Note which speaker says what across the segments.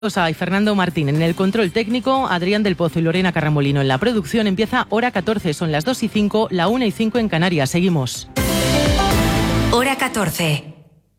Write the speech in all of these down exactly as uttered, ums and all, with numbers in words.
Speaker 1: Y Fernando Martín en el control técnico, Adrián del Pozo y Lorena Carramolino en la producción. Empieza Hora catorce, son las dos y cinco, la una y cinco en Canarias. Seguimos.
Speaker 2: Hora catorce.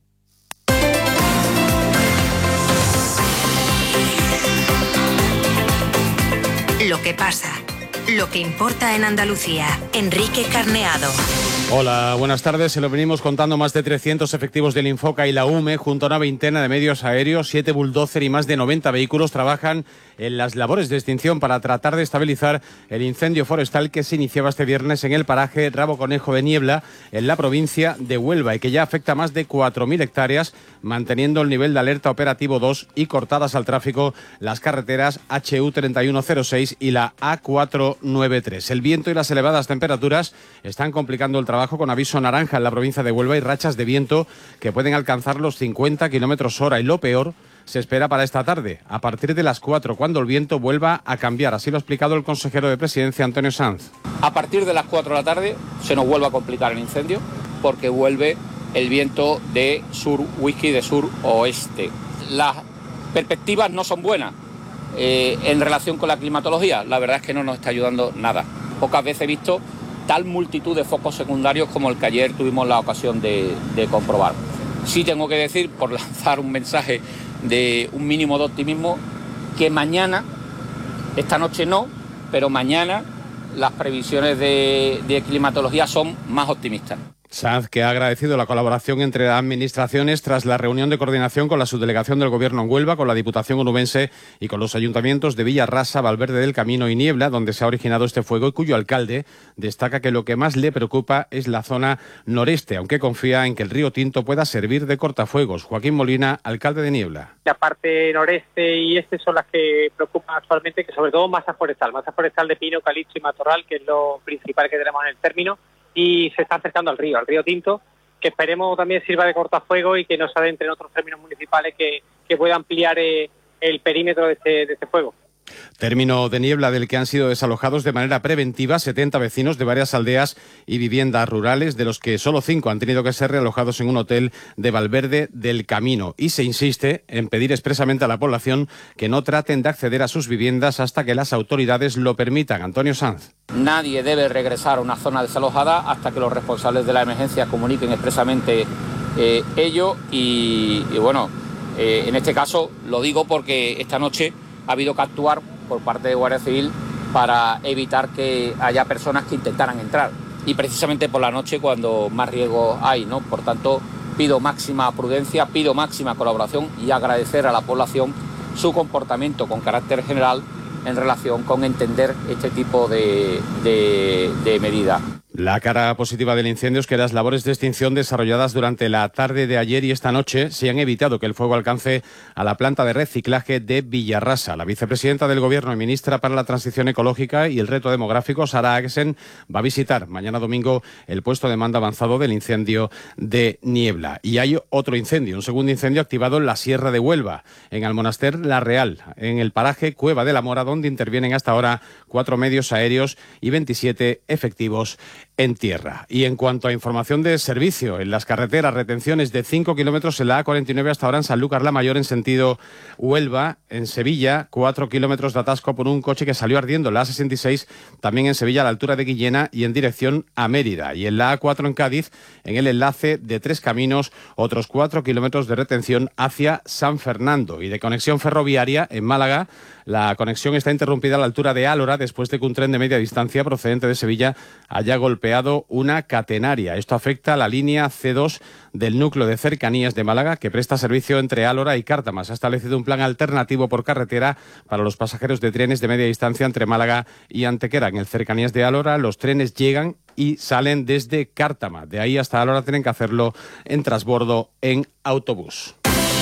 Speaker 2: Lo que pasa, lo que importa en Andalucía. Enrique Carneado.
Speaker 3: Hola, buenas tardes. Se lo venimos contando. Más de trescientos efectivos del Infoca y la U M E, junto a una veintena de medios aéreos, siete bulldozer y más de noventa vehículos, trabajan en las labores de extinción para tratar de estabilizar el incendio forestal que se iniciaba este viernes en el paraje Rabo Conejo de Niebla, en la provincia de Huelva, y que ya afecta a más de cuatro mil hectáreas, manteniendo el nivel de alerta operativo dos y cortadas al tráfico las carreteras H U treinta y uno cero seis y la A cuatrocientos noventa y tres. El viento y las elevadas temperaturas están complicando el trabajo, con aviso naranja en la provincia de Huelva y rachas de viento que pueden alcanzar los cincuenta kilómetros hora. Y lo peor se espera para esta tarde, a partir de las cuatro, cuando el viento vuelva a cambiar. Así lo ha explicado el consejero de Presidencia, Antonio Sanz.
Speaker 4: A partir de las cuatro de la tarde se nos vuelve a complicar el incendio, porque vuelve el viento de sur-whisky, de sur-oeste. Las perspectivas no son buenas eh, en relación con la climatología. La verdad es que no nos está ayudando nada. Pocas veces he visto tal multitud de focos secundarios como el que ayer tuvimos la ocasión de, de comprobar. Sí tengo que decir, por lanzar un mensaje de un mínimo de optimismo, que mañana, esta noche no, pero mañana las previsiones de, de climatología son más optimistas.
Speaker 3: Sanz, que ha agradecido la colaboración entre las administraciones tras la reunión de coordinación con la subdelegación del Gobierno en Huelva, con la Diputación onubense y con los ayuntamientos de Villarrasa, Valverde del Camino y Niebla, donde se ha originado este fuego, y cuyo alcalde destaca que lo que más le preocupa es la zona noreste, aunque confía en que el río Tinto pueda servir de cortafuegos. Joaquín Molina, alcalde de Niebla.
Speaker 5: La parte noreste y este son las que preocupan actualmente, que sobre todo masa forestal, masa forestal de pino, calipso y matorral, que es lo principal que tenemos en el término, y se está acercando al río, al río Tinto, que esperemos también sirva de cortafuego y que no se adentre en otros términos municipales que, que pueda ampliar eh, el perímetro de este, de este fuego.
Speaker 3: Término de Niebla del que han sido desalojados de manera preventiva setenta vecinos de varias aldeas y viviendas rurales, de los que solo cinco han tenido que ser realojados en un hotel de Valverde del Camino. Y se insiste en pedir expresamente a la población que no traten de acceder a sus viviendas hasta que las autoridades lo permitan. Antonio Sanz.
Speaker 4: Nadie debe regresar a una zona desalojada hasta que los responsables de la emergencia comuniquen expresamente eh, ello. Y, y bueno, eh, en este caso lo digo porque esta noche ha habido que actuar por parte de Guardia Civil para evitar que haya personas que intentaran entrar. Y precisamente por la noche cuando más riesgo hay, ¿no? Por tanto, pido máxima prudencia, pido máxima colaboración y agradecer a la población su comportamiento con carácter general en relación con entender este tipo de, de, de medidas.
Speaker 3: La cara positiva del incendio es que las labores de extinción desarrolladas durante la tarde de ayer y esta noche se han evitado que el fuego alcance a la planta de reciclaje de Villarrasa. La vicepresidenta del Gobierno y ministra para la Transición Ecológica y el Reto Demográfico, Sara Axen, va a visitar mañana domingo el puesto de mando avanzado del incendio de Niebla. Y hay otro incendio, un segundo incendio activado en la Sierra de Huelva, en Almonaster La Real, en el paraje Cueva de la Mora, donde intervienen hasta ahora cuatro medios aéreos y veintisiete efectivos en tierra. Y en cuanto a información de servicio, en las carreteras, retenciones de cinco kilómetros en la A cuarenta y nueve hasta ahora en Sanlúcar la Mayor en sentido Huelva, en Sevilla, cuatro kilómetros de atasco por un coche que salió ardiendo en la A sesenta y seis, también en Sevilla a la altura de Guillena y en dirección a Mérida. Y en la A cuatro en Cádiz, en el enlace de Tres Caminos, otros cuatro kilómetros de retención hacia San Fernando. Y de conexión ferroviaria en Málaga, la conexión está interrumpida a la altura de Álora después de que un tren de media distancia procedente de Sevilla haya golpeado una catenaria. Esto afecta a la línea C dos del núcleo de cercanías de Málaga, que presta servicio entre Álora y Cártama. Se ha establecido un plan alternativo por carretera para los pasajeros de trenes de media distancia entre Málaga y Antequera. En el cercanías de Álora los trenes llegan y salen desde Cártama. De ahí hasta Álora tienen que hacerlo en transbordo en autobús.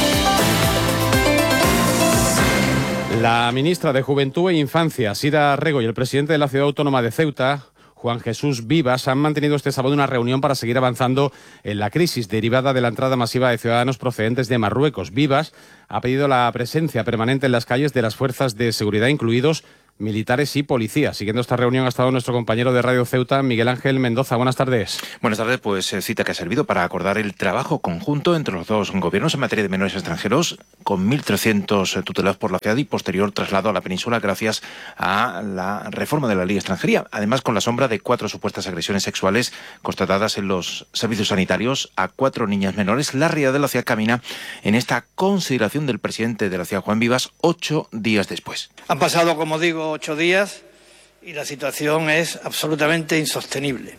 Speaker 3: La ministra de Juventud e Infancia, Sira Rego, y el presidente de la Ciudad Autónoma de Ceuta, Juan Jesús Vivas, han mantenido este sábado una reunión para seguir avanzando en la crisis derivada de la entrada masiva de ciudadanos procedentes de Marruecos. Vivas ha pedido la presencia permanente en las calles de las fuerzas de seguridad, incluidos militares y policías. Siguiendo esta reunión ha estado nuestro compañero de Radio Ceuta, Miguel Ángel Mendoza. Buenas tardes.
Speaker 6: Buenas tardes, pues cita que ha servido para acordar el trabajo conjunto entre los dos gobiernos en materia de menores extranjeros, con mil trescientos tutelados por la ciudad y posterior traslado a la península gracias a la reforma de la ley de extranjería. Además, con la sombra de cuatro supuestas agresiones sexuales constatadas en los servicios sanitarios a cuatro niñas menores, la realidad de la ciudad camina en esta consideración del presidente de la ciudad, Juan Vivas, ocho días después.
Speaker 7: Han pasado, como digo, ocho días y la situación es absolutamente insostenible.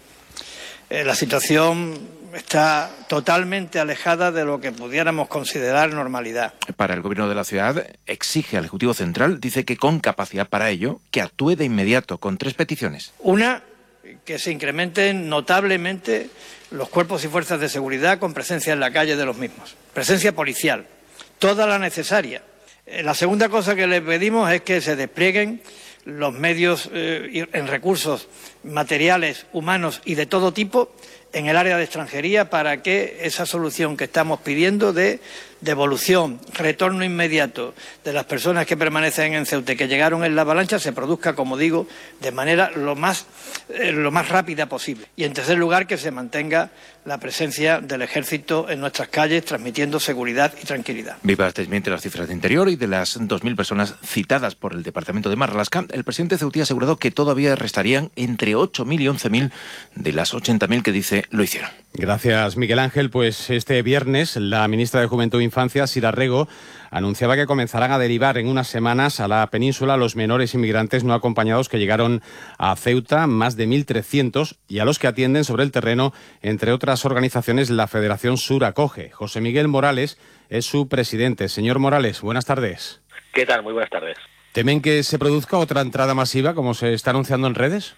Speaker 7: Eh, la situación está totalmente alejada de lo que pudiéramos considerar normalidad.
Speaker 6: Para el gobierno de la ciudad, exige al Ejecutivo Central, dice que con capacidad para ello, que actúe de inmediato con tres peticiones.
Speaker 7: Una, que se incrementen notablemente los cuerpos y fuerzas de seguridad con presencia en la calle de los mismos. Presencia policial, toda la necesaria. Eh, la segunda cosa que le pedimos es que se desplieguen los medios eh, en recursos materiales, humanos y de todo tipo en el área de extranjería para que esa solución que estamos pidiendo de devolución, retorno inmediato de las personas que permanecen en Ceuta y que llegaron en la avalancha se produzca, como digo, de manera lo más, eh, lo más rápida posible. Y en tercer lugar, que se mantenga la presencia del Ejército en nuestras calles, transmitiendo seguridad y tranquilidad.
Speaker 6: Vivas desmiente las cifras de Interior y de las dos mil personas citadas por el Departamento de Marlaska, el presidente ceutí ha asegurado que todavía restarían entre ocho mil y once mil de las ochenta mil que dice lo hicieron.
Speaker 3: Gracias, Miguel Ángel. Pues este viernes la ministra de Juventud e Infancia, Sira Rego, anunciaba que comenzarán a derivar en unas semanas a la península los menores inmigrantes no acompañados que llegaron a Ceuta, más de mil trescientos, y a los que atienden sobre el terreno, entre otras organizaciones, la Federación Sur Acoge. José Miguel Morales es su presidente. Señor Morales, buenas tardes.
Speaker 8: ¿Qué tal? Muy buenas tardes.
Speaker 3: ¿Temen que se produzca otra entrada masiva, como se está anunciando en redes?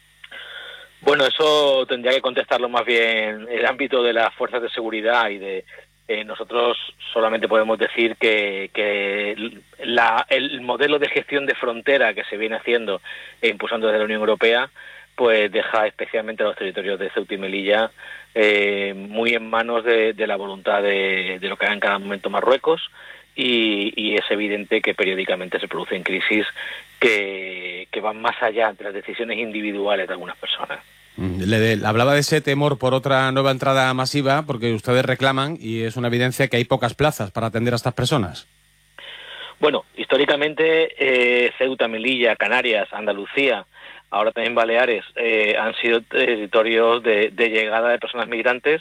Speaker 8: Bueno, eso tendría que contestarlo más bien el ámbito de las fuerzas de seguridad y de eh, nosotros solamente podemos decir que, que la, el modelo de gestión de frontera que se viene haciendo e impulsando desde la Unión Europea pues deja especialmente a los territorios de Ceuta y Melilla eh, muy en manos de, de la voluntad de, de lo que haga en cada momento Marruecos y, y es evidente que periódicamente se producen crisis que, que van más allá de las decisiones individuales de algunas personas.
Speaker 3: Le, le hablaba de ese temor por otra nueva entrada masiva, porque ustedes reclaman, y es una evidencia, que hay pocas plazas para atender a estas personas.
Speaker 8: Bueno, históricamente eh, Ceuta, Melilla, Canarias, Andalucía, ahora también Baleares, eh, han sido territorios de, de llegada de personas migrantes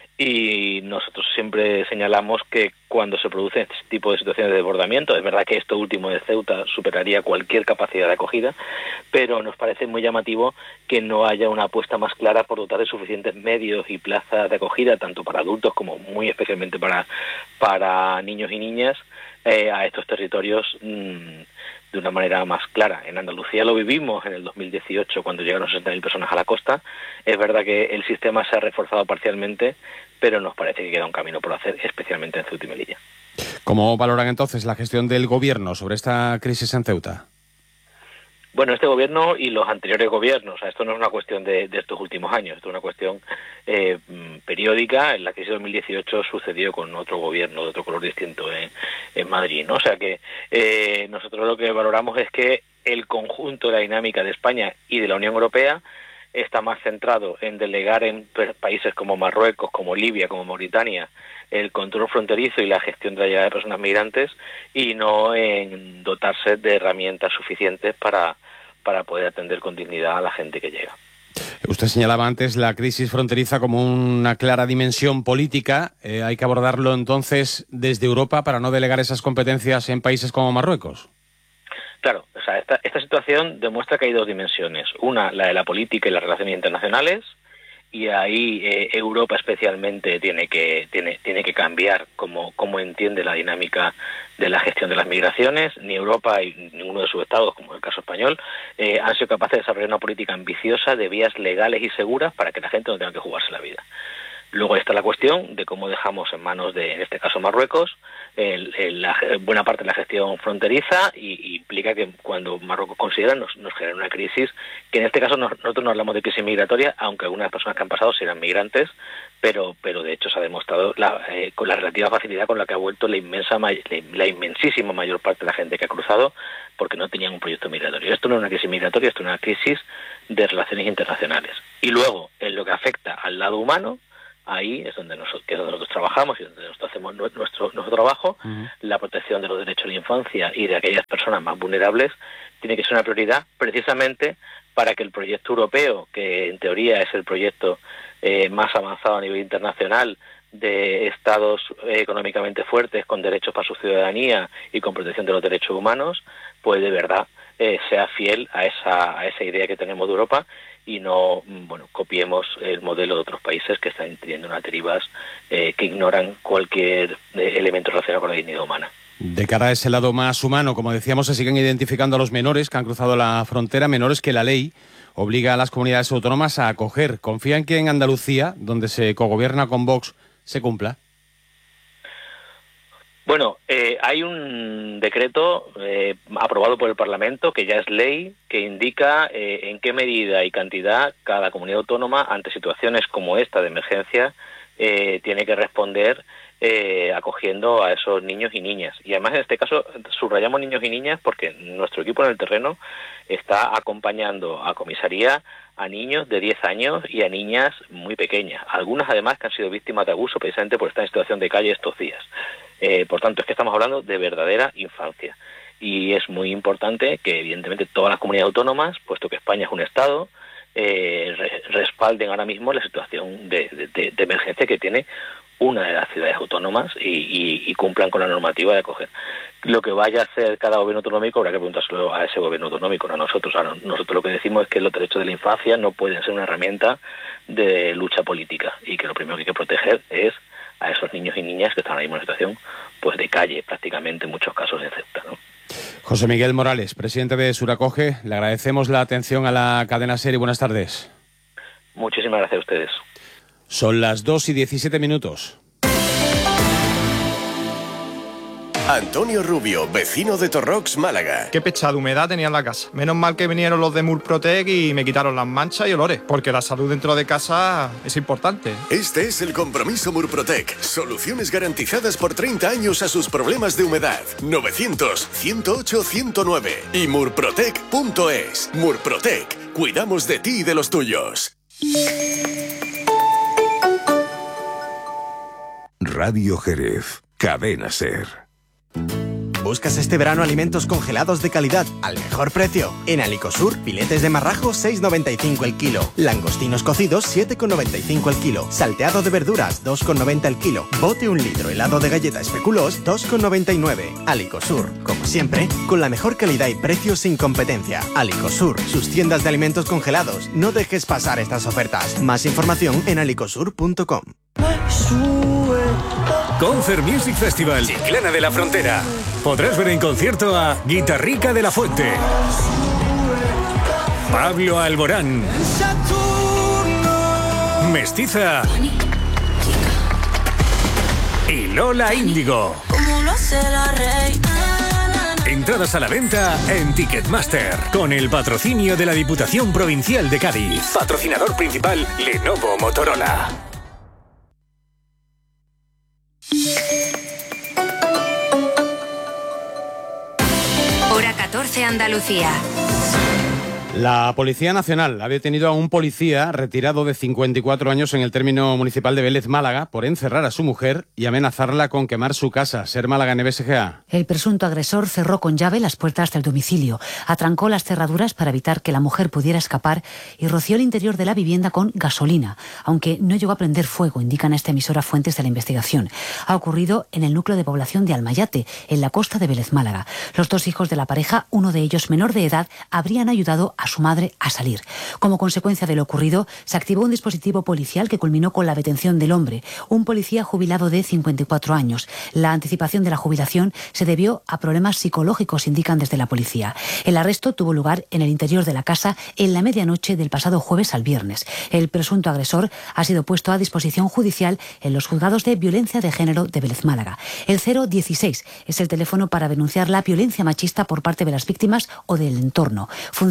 Speaker 8: y nosotros siempre señalamos que cuando se producen este tipo de situaciones de desbordamiento, es verdad que esto último de Ceuta superaría cualquier capacidad de acogida, pero nos parece muy llamativo que no haya una apuesta más clara por dotar de suficientes medios y plazas de acogida, tanto para adultos como muy especialmente para, para niños y niñas, eh, a estos territorios mmm, de una manera más clara. En Andalucía lo vivimos en el dos mil dieciocho cuando llegaron sesenta mil personas a la costa. Es verdad que el sistema se ha reforzado parcialmente, pero nos parece que queda un camino por hacer, especialmente en Ceuta y Melilla.
Speaker 3: ¿Cómo valoran entonces la gestión del gobierno sobre esta crisis en Ceuta?
Speaker 8: Bueno, este gobierno y los anteriores gobiernos, o sea, esto no es una cuestión de, de estos últimos años, esto es una cuestión eh, periódica. En la crisis de dos mil dieciocho sucedió con otro gobierno de otro color distinto en, en Madrid, ¿no? O sea que eh, nosotros lo que valoramos es que el conjunto de la dinámica de España y de la Unión Europea está más centrado en delegar en países como Marruecos, como Libia, como Mauritania, el control fronterizo y la gestión de la llegada de personas migrantes y no en dotarse de herramientas suficientes para, para poder atender con dignidad a la gente que llega.
Speaker 3: Usted señalaba antes la crisis fronteriza como una clara dimensión política. Eh, ¿Hay que abordarlo entonces desde Europa para no delegar esas competencias en países como Marruecos?
Speaker 8: Claro, o sea, esta, esta situación demuestra que hay dos dimensiones. Una, la de la política y las relaciones internacionales, y ahí eh, Europa especialmente tiene que tiene tiene que cambiar cómo, cómo entiende la dinámica de la gestión de las migraciones. Ni Europa y ninguno de sus estados, como el caso español, eh, han sido capaces de desarrollar una política ambiciosa de vías legales y seguras para que la gente no tenga que jugarse la vida. Luego está la cuestión de cómo dejamos en manos de, en este caso, Marruecos, el, el, la buena parte de la gestión fronteriza y, y implica que cuando Marruecos considera nos, nos genera una crisis, que en este caso nos, nosotros no hablamos de crisis migratoria, aunque algunas personas que han pasado serán migrantes, pero pero de hecho se ha demostrado la, eh, con la relativa facilidad con la que ha vuelto la inmensa la, la inmensísima mayor parte de la gente que ha cruzado, porque no tenían un proyecto migratorio. Esto no es una crisis migratoria, esto es una crisis de relaciones internacionales. Y luego, en lo que afecta al lado humano, ahí es donde nosotros, que es donde nosotros trabajamos y donde nosotros hacemos nuestro, nuestro trabajo, uh-huh. La protección de los derechos de la infancia y de aquellas personas más vulnerables tiene que ser una prioridad precisamente para que el proyecto europeo, que en teoría es el proyecto eh, más avanzado a nivel internacional de estados eh, económicamente fuertes con derechos para su ciudadanía y con protección de los derechos humanos, pues de verdad eh, sea fiel a esa, a esa idea que tenemos de Europa y no, bueno, copiemos el modelo de otros países que están teniendo unas derivas eh, que ignoran cualquier eh, elemento relacionado con la dignidad humana.
Speaker 3: De cara a ese lado más humano, como decíamos, se siguen identificando a los menores que han cruzado la frontera, menores que la ley obliga a las comunidades autónomas a acoger. ¿Confía en que en Andalucía, donde se cogobierna con Vox, se cumpla?
Speaker 8: Bueno, eh, hay un decreto eh, aprobado por el Parlamento, que ya es ley, que indica eh, en qué medida y cantidad cada comunidad autónoma, ante situaciones como esta de emergencia, eh, tiene que responder eh, acogiendo a esos niños y niñas. Y además en este caso subrayamos niños y niñas porque nuestro equipo en el terreno está acompañando a comisaría a niños de diez años y a niñas muy pequeñas, algunas además que han sido víctimas de abuso precisamente por estar en situación de calle estos días. Eh, por tanto, es que estamos hablando de verdadera infancia. Y es muy importante que, evidentemente, todas las comunidades autónomas, puesto que España es un Estado, eh, re respalden ahora mismo la situación de, de, de emergencia que tiene una de las ciudades autónomas y, y, y cumplan con la normativa de acoger. Lo que vaya a hacer cada gobierno autonómico habrá que preguntárselo a ese gobierno autonómico, no a nosotros. Ahora, nosotros lo que decimos es que los derechos de la infancia no pueden ser una herramienta de lucha política y que lo primero que hay que proteger es a esos niños y niñas que están ahora mismo en una situación pues de calle, prácticamente en muchos casos excepta, ¿no?
Speaker 3: José Miguel Morales, presidente de Suracoge, le agradecemos la atención a la cadena SER y buenas tardes.
Speaker 8: Muchísimas gracias a ustedes.
Speaker 3: Son las dos y diecisiete minutos.
Speaker 9: Antonio Rubio, vecino de Torrox, Málaga.
Speaker 10: Qué pechada de humedad tenía en la casa. Menos mal que vinieron los de Murprotec y me quitaron las manchas y olores, porque la salud dentro de casa es importante.
Speaker 9: Este es el compromiso Murprotec. Soluciones garantizadas por treinta años a sus problemas de humedad. novecientos, ciento ocho, ciento nueve y murprotec punto es. Murprotec. Cuidamos de ti y de los tuyos.
Speaker 11: Radio Jerez. Cadena SER.
Speaker 12: ¿Buscas este verano alimentos congelados de calidad al mejor precio? En Alicosur, filetes de marrajo seis con noventa y cinco el kilo, langostinos cocidos siete con noventa y cinco el kilo, salteado de verduras dos con noventa el kilo, bote un litro helado de galleta especuloos dos con noventa y nueve. Alicosur, como siempre, con la mejor calidad y precio sin competencia. Alicosur, sus tiendas de alimentos congelados. No dejes pasar estas ofertas. Más información en alicosur punto com.
Speaker 13: Concert Music Festival, Chiclana de la Frontera. Podrás ver en concierto a Guitarrica de la Fuente, Pablo Alborán, Mestiza y Lola Índigo. Entradas a la venta en Ticketmaster, con el patrocinio de la Diputación Provincial de Cádiz. Patrocinador principal, Lenovo Motorola.
Speaker 2: Hora catorce Andalucía.
Speaker 3: La Policía Nacional ha detenido a un policía retirado de cincuenta y cuatro años en el término municipal de Vélez, Málaga, por encerrar a su mujer y amenazarla con quemar su casa. Ser Málaga en B S G A.
Speaker 14: El presunto agresor cerró con llave las puertas del domicilio, atrancó las cerraduras para evitar que la mujer pudiera escapar y roció el interior de la vivienda con gasolina, aunque no llegó a prender fuego, indican a esta emisora fuentes de la investigación. Ha ocurrido en el núcleo de población de Almayate, en la costa de Vélez, Málaga. Los dos hijos de la pareja, uno de ellos menor de edad, habrían ayudado a a su madre a salir. Como consecuencia de lo ocurrido, se activó un dispositivo policial que culminó con la detención del hombre, un policía jubilado de cincuenta y cuatro años. La anticipación de la jubilación se debió a problemas psicológicos, indican desde la policía. El arresto tuvo lugar en el interior de la casa en la medianoche del pasado jueves al viernes. El presunto agresor ha sido puesto a disposición judicial en los juzgados de violencia de género de Vélez, Málaga. El cero dieciséis es el teléfono para denunciar la violencia machista por parte de las víctimas o del entorno. Funciona la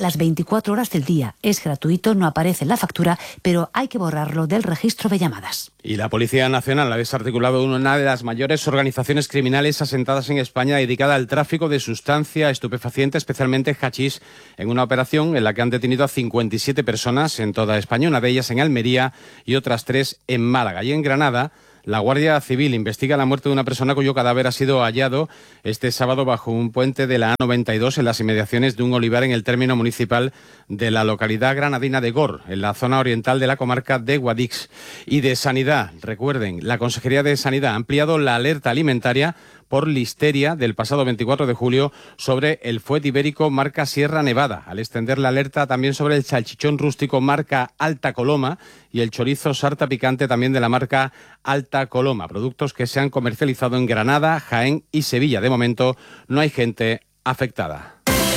Speaker 14: las veinticuatro horas del día. Es gratuito, no aparece en la factura, pero hay que borrarlo del registro de llamadas.
Speaker 3: Y la Policía Nacional ha desarticulado una de las mayores organizaciones criminales asentadas en España dedicada al tráfico de sustancia estupefaciente, especialmente hachís, en una operación en la que han detenido a cincuenta y siete personas en toda España, una de ellas en Almería y otras tres en Málaga. Y en Granada, la Guardia Civil investiga la muerte de una persona cuyo cadáver ha sido hallado este sábado bajo un puente de la A noventa y dos en las inmediaciones de un olivar en el término municipal de la localidad granadina de Gor, en la zona oriental de la comarca de Guadix. Y de Sanidad, recuerden, la Consejería de Sanidad ha ampliado la alerta alimentaria por listeria del pasado veinticuatro de julio sobre el fuet ibérico marca Sierra Nevada, al extender la alerta también sobre el salchichón rústico marca Alta Coloma y el chorizo sarta picante también de la marca Alta Coloma, productos que se han comercializado en Granada, Jaén y Sevilla. De momento no hay gente afectada.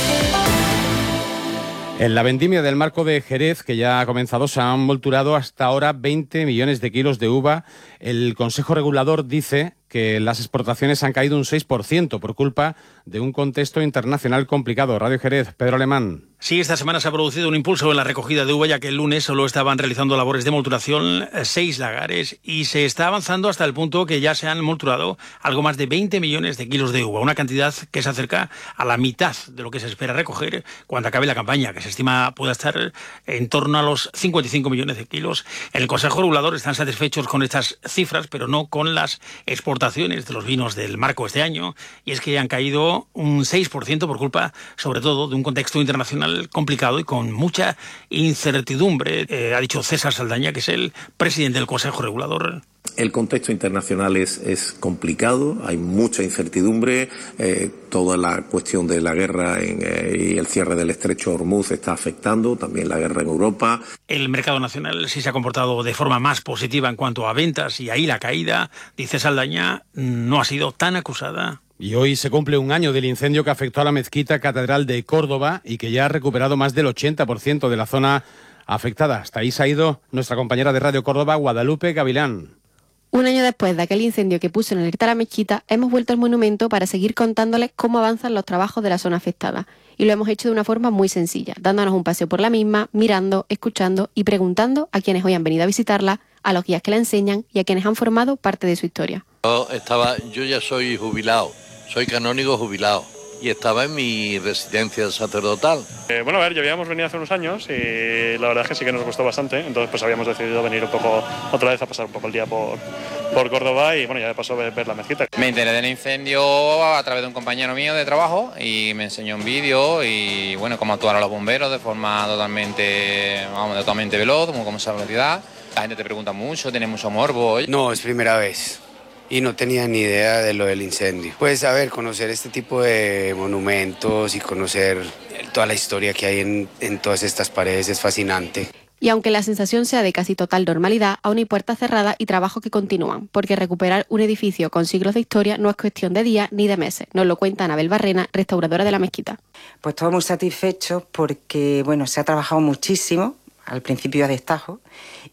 Speaker 3: En la vendimia del Marco de Jerez, que ya ha comenzado, se han molturado hasta ahora veinte millones de kilos de uva. El Consejo Regulador dice que las exportaciones han caído un seis por ciento por culpa de un contexto internacional complicado. Radio Jerez, Pedro Alemán.
Speaker 15: Sí, esta semana se ha producido un impulso en la recogida de uva, ya que el lunes solo estaban realizando labores de molturación seis lagares y se está avanzando hasta el punto que ya se han molturado algo más de veinte millones de kilos de uva, una cantidad que se acerca a la mitad de lo que se espera recoger cuando acabe la campaña, que se estima pueda estar en torno a los cincuenta y cinco millones de kilos. En el Consejo Regulador están satisfechos con estas cifras, pero no con las exportaciones de los vinos del Marco este año, y es que han caído un seis por ciento por culpa, sobre todo, de un contexto internacional complicado y con mucha incertidumbre, eh, ha dicho César Saldaña, que es el presidente del Consejo Regulador.
Speaker 16: El contexto internacional es, es complicado, hay mucha incertidumbre, eh, toda la cuestión de la guerra en, eh, y el cierre del estrecho Hormuz está afectando, también la guerra en Europa.
Speaker 15: El mercado nacional sí se ha comportado de forma más positiva en cuanto a ventas, y ahí la caída, dice Saldaña, no ha sido tan acusada.
Speaker 3: Y hoy se cumple un año del incendio que afectó a la mezquita Catedral de Córdoba y que ya ha recuperado más del ochenta por ciento de la zona afectada. Hasta ahí se ha ido nuestra compañera de Radio Córdoba, Guadalupe Gavilán.
Speaker 17: Un año después de aquel incendio que puso en alerta a la mezquita, hemos vuelto al monumento para seguir contándoles cómo avanzan los trabajos de la zona afectada. Y lo hemos hecho de una forma muy sencilla, dándonos un paseo por la misma, mirando, escuchando y preguntando a quienes hoy han venido a visitarla, a los guías que la enseñan y a quienes han formado parte de su historia.
Speaker 18: Yo, estaba, yo ya soy jubilado, soy canónigo jubilado. Y estaba en mi residencia sacerdotal.
Speaker 19: Eh, bueno, a ver, ya habíamos venido hace unos años y la verdad es que sí que nos gustó bastante, entonces pues habíamos decidido venir un poco otra vez a pasar un poco el día por, por Córdoba y bueno, ya de paso ver, ver la mezquita.
Speaker 20: Me enteré del incendio a través de un compañero mío de trabajo y me enseñó un vídeo y bueno, cómo actuaron los bomberos de forma totalmente, vamos, totalmente veloz, como con seguridad. La gente te pregunta mucho, tiene mucho morbo.
Speaker 21: No, es primera vez. Y no tenía ni idea de lo del incendio. Pues a ver, conocer este tipo de monumentos y conocer toda la historia que hay en, en todas estas paredes es fascinante.
Speaker 17: Y aunque la sensación sea de casi total normalidad, aún hay puertas cerradas y trabajos que continúan, porque recuperar un edificio con siglos de historia no es cuestión de días ni de meses. Nos lo cuenta Anabel Barrena, restauradora de la mezquita.
Speaker 22: Pues todos muy satisfechos porque bueno, se ha trabajado muchísimo, al principio a destajo,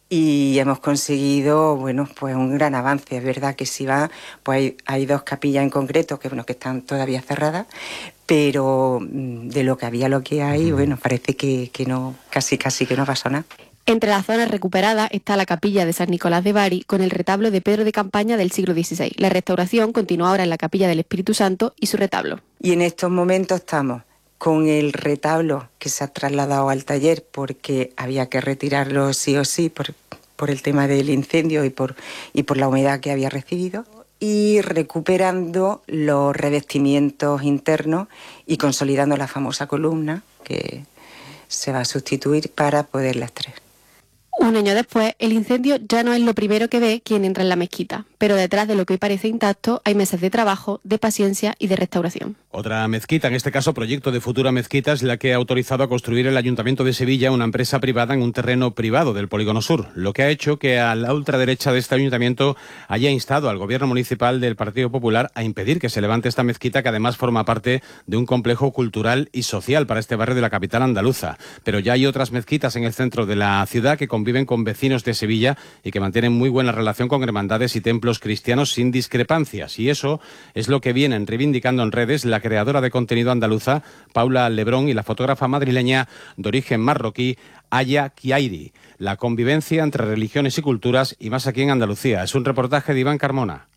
Speaker 22: y hemos conseguido bueno, pues un gran avance. Es verdad que si va, pues hay, hay dos capillas en concreto que, bueno, que están todavía cerradas, pero de lo que había, lo que hay, bueno, parece que, que no, casi casi que no pasó nada.
Speaker 17: Entre las zonas recuperadas está la capilla de San Nicolás de Bari con el retablo de Pedro de Campaña del siglo dieciséis. La restauración continúa ahora en la capilla del Espíritu Santo y su retablo.
Speaker 22: Y en estos momentos estamos con el retablo que se ha trasladado al taller porque había que retirarlo sí o sí por, por el tema del incendio y por, y por la humedad que había recibido, y recuperando los revestimientos internos y consolidando la famosa columna que se va a sustituir para poderla extraer.
Speaker 17: Un año después, el incendio ya no es lo primero que ve quien entra en la mezquita, pero detrás de lo que hoy parece intacto hay meses de trabajo, de paciencia y de restauración.
Speaker 3: Otra mezquita, en este caso Proyecto de Futura Mezquita, es la que ha autorizado a construir el Ayuntamiento de Sevilla una empresa privada en un terreno privado del Polígono Sur, lo que ha hecho que a la ultraderecha de este ayuntamiento haya instado al gobierno municipal del Partido Popular a impedir que se levante esta mezquita, que además forma parte de un complejo cultural y social para este barrio de la capital andaluza. Pero ya hay otras mezquitas en el centro de la ciudad que conviven con vecinos de Sevilla y que mantienen muy buena relación con hermandades y templos templos cristianos sin discrepancias. Y eso es lo que vienen reivindicando en redes la creadora de contenido andaluza, Paula Lebrón, y la fotógrafa madrileña de origen marroquí, Aya Kiairi. La convivencia entre religiones y culturas, y más aquí en Andalucía. Es un reportaje de Iván Carmona.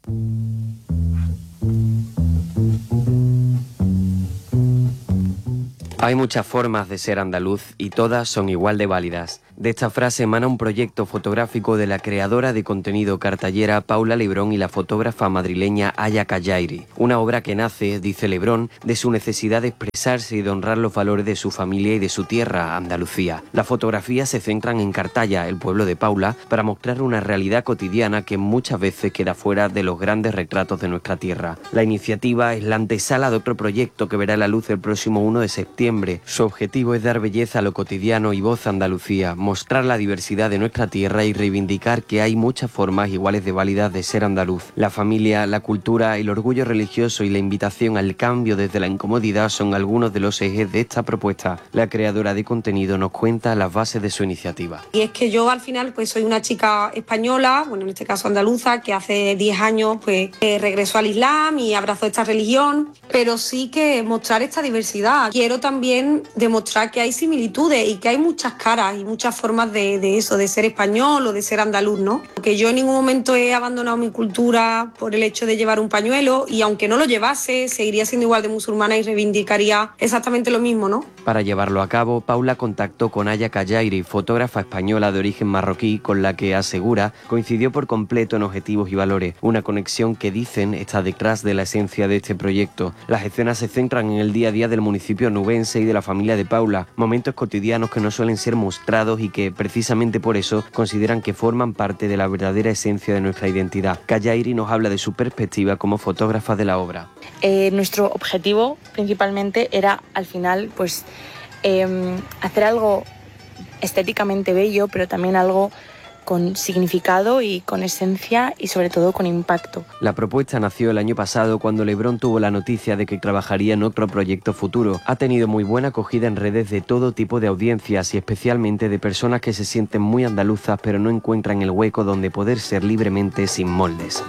Speaker 1: Hay muchas formas de ser andaluz y todas son igual de válidas. De esta frase emana un proyecto fotográfico de la creadora de contenido cartallera Paula Lebrón y la fotógrafa madrileña Aya Kiairi. Una obra que nace, dice Lebrón, de su necesidad de expresarse y de honrar los valores de su familia y de su tierra, Andalucía. Las fotografías se centran en Cartaya, el pueblo de Paula, para mostrar una realidad cotidiana que muchas veces queda fuera de los grandes retratos de nuestra tierra. La iniciativa es la antesala de otro proyecto que verá la luz el próximo uno de septiembre. Su objetivo es dar belleza a lo cotidiano y voz a Andalucía, mostrar la diversidad de nuestra tierra y reivindicar que hay muchas formas iguales de válidas de ser andaluz. La familia, la cultura, el orgullo religioso y la invitación al cambio desde la incomodidad son algunos de los ejes de esta propuesta. La creadora de contenido nos cuenta las bases de su iniciativa.
Speaker 5: Y es que yo al final pues soy una chica española, bueno en este caso andaluza, que hace diez años pues eh, regresó al Islam y abrazó esta religión, pero sí que mostrar esta diversidad. Quiero también demostrar que hay similitudes y que hay muchas caras y muchas formas de, de eso, de ser español o de ser andaluz, ¿no? Porque yo en ningún momento he abandonado mi cultura por el hecho de llevar un pañuelo, y aunque no lo llevase, seguiría siendo igual de musulmana y reivindicaría exactamente lo mismo, ¿no?
Speaker 1: Para llevarlo a cabo, Paula contactó con Aya Kiairi, fotógrafa española de origen marroquí, con la que asegura coincidió por completo en objetivos y valores, una conexión que dicen está detrás de la esencia de este proyecto. Las escenas se centran en el día a día del municipio nubense y de la familia de Paula, momentos cotidianos que no suelen ser mostrados y que precisamente por eso consideran que forman parte de la verdadera esencia de nuestra identidad. Kiairi nos habla de su perspectiva como fotógrafa de la obra.
Speaker 23: Eh, nuestro objetivo principalmente era al final pues eh, hacer algo estéticamente bello, pero también algo con significado y con esencia y sobre todo con impacto.
Speaker 1: La propuesta nació el año pasado cuando Lebrón tuvo la noticia de que trabajaría en otro proyecto futuro. Ha tenido muy buena acogida en redes de todo tipo de audiencias y especialmente de personas que se sienten muy andaluzas pero no encuentran el hueco donde poder ser libremente sin moldes.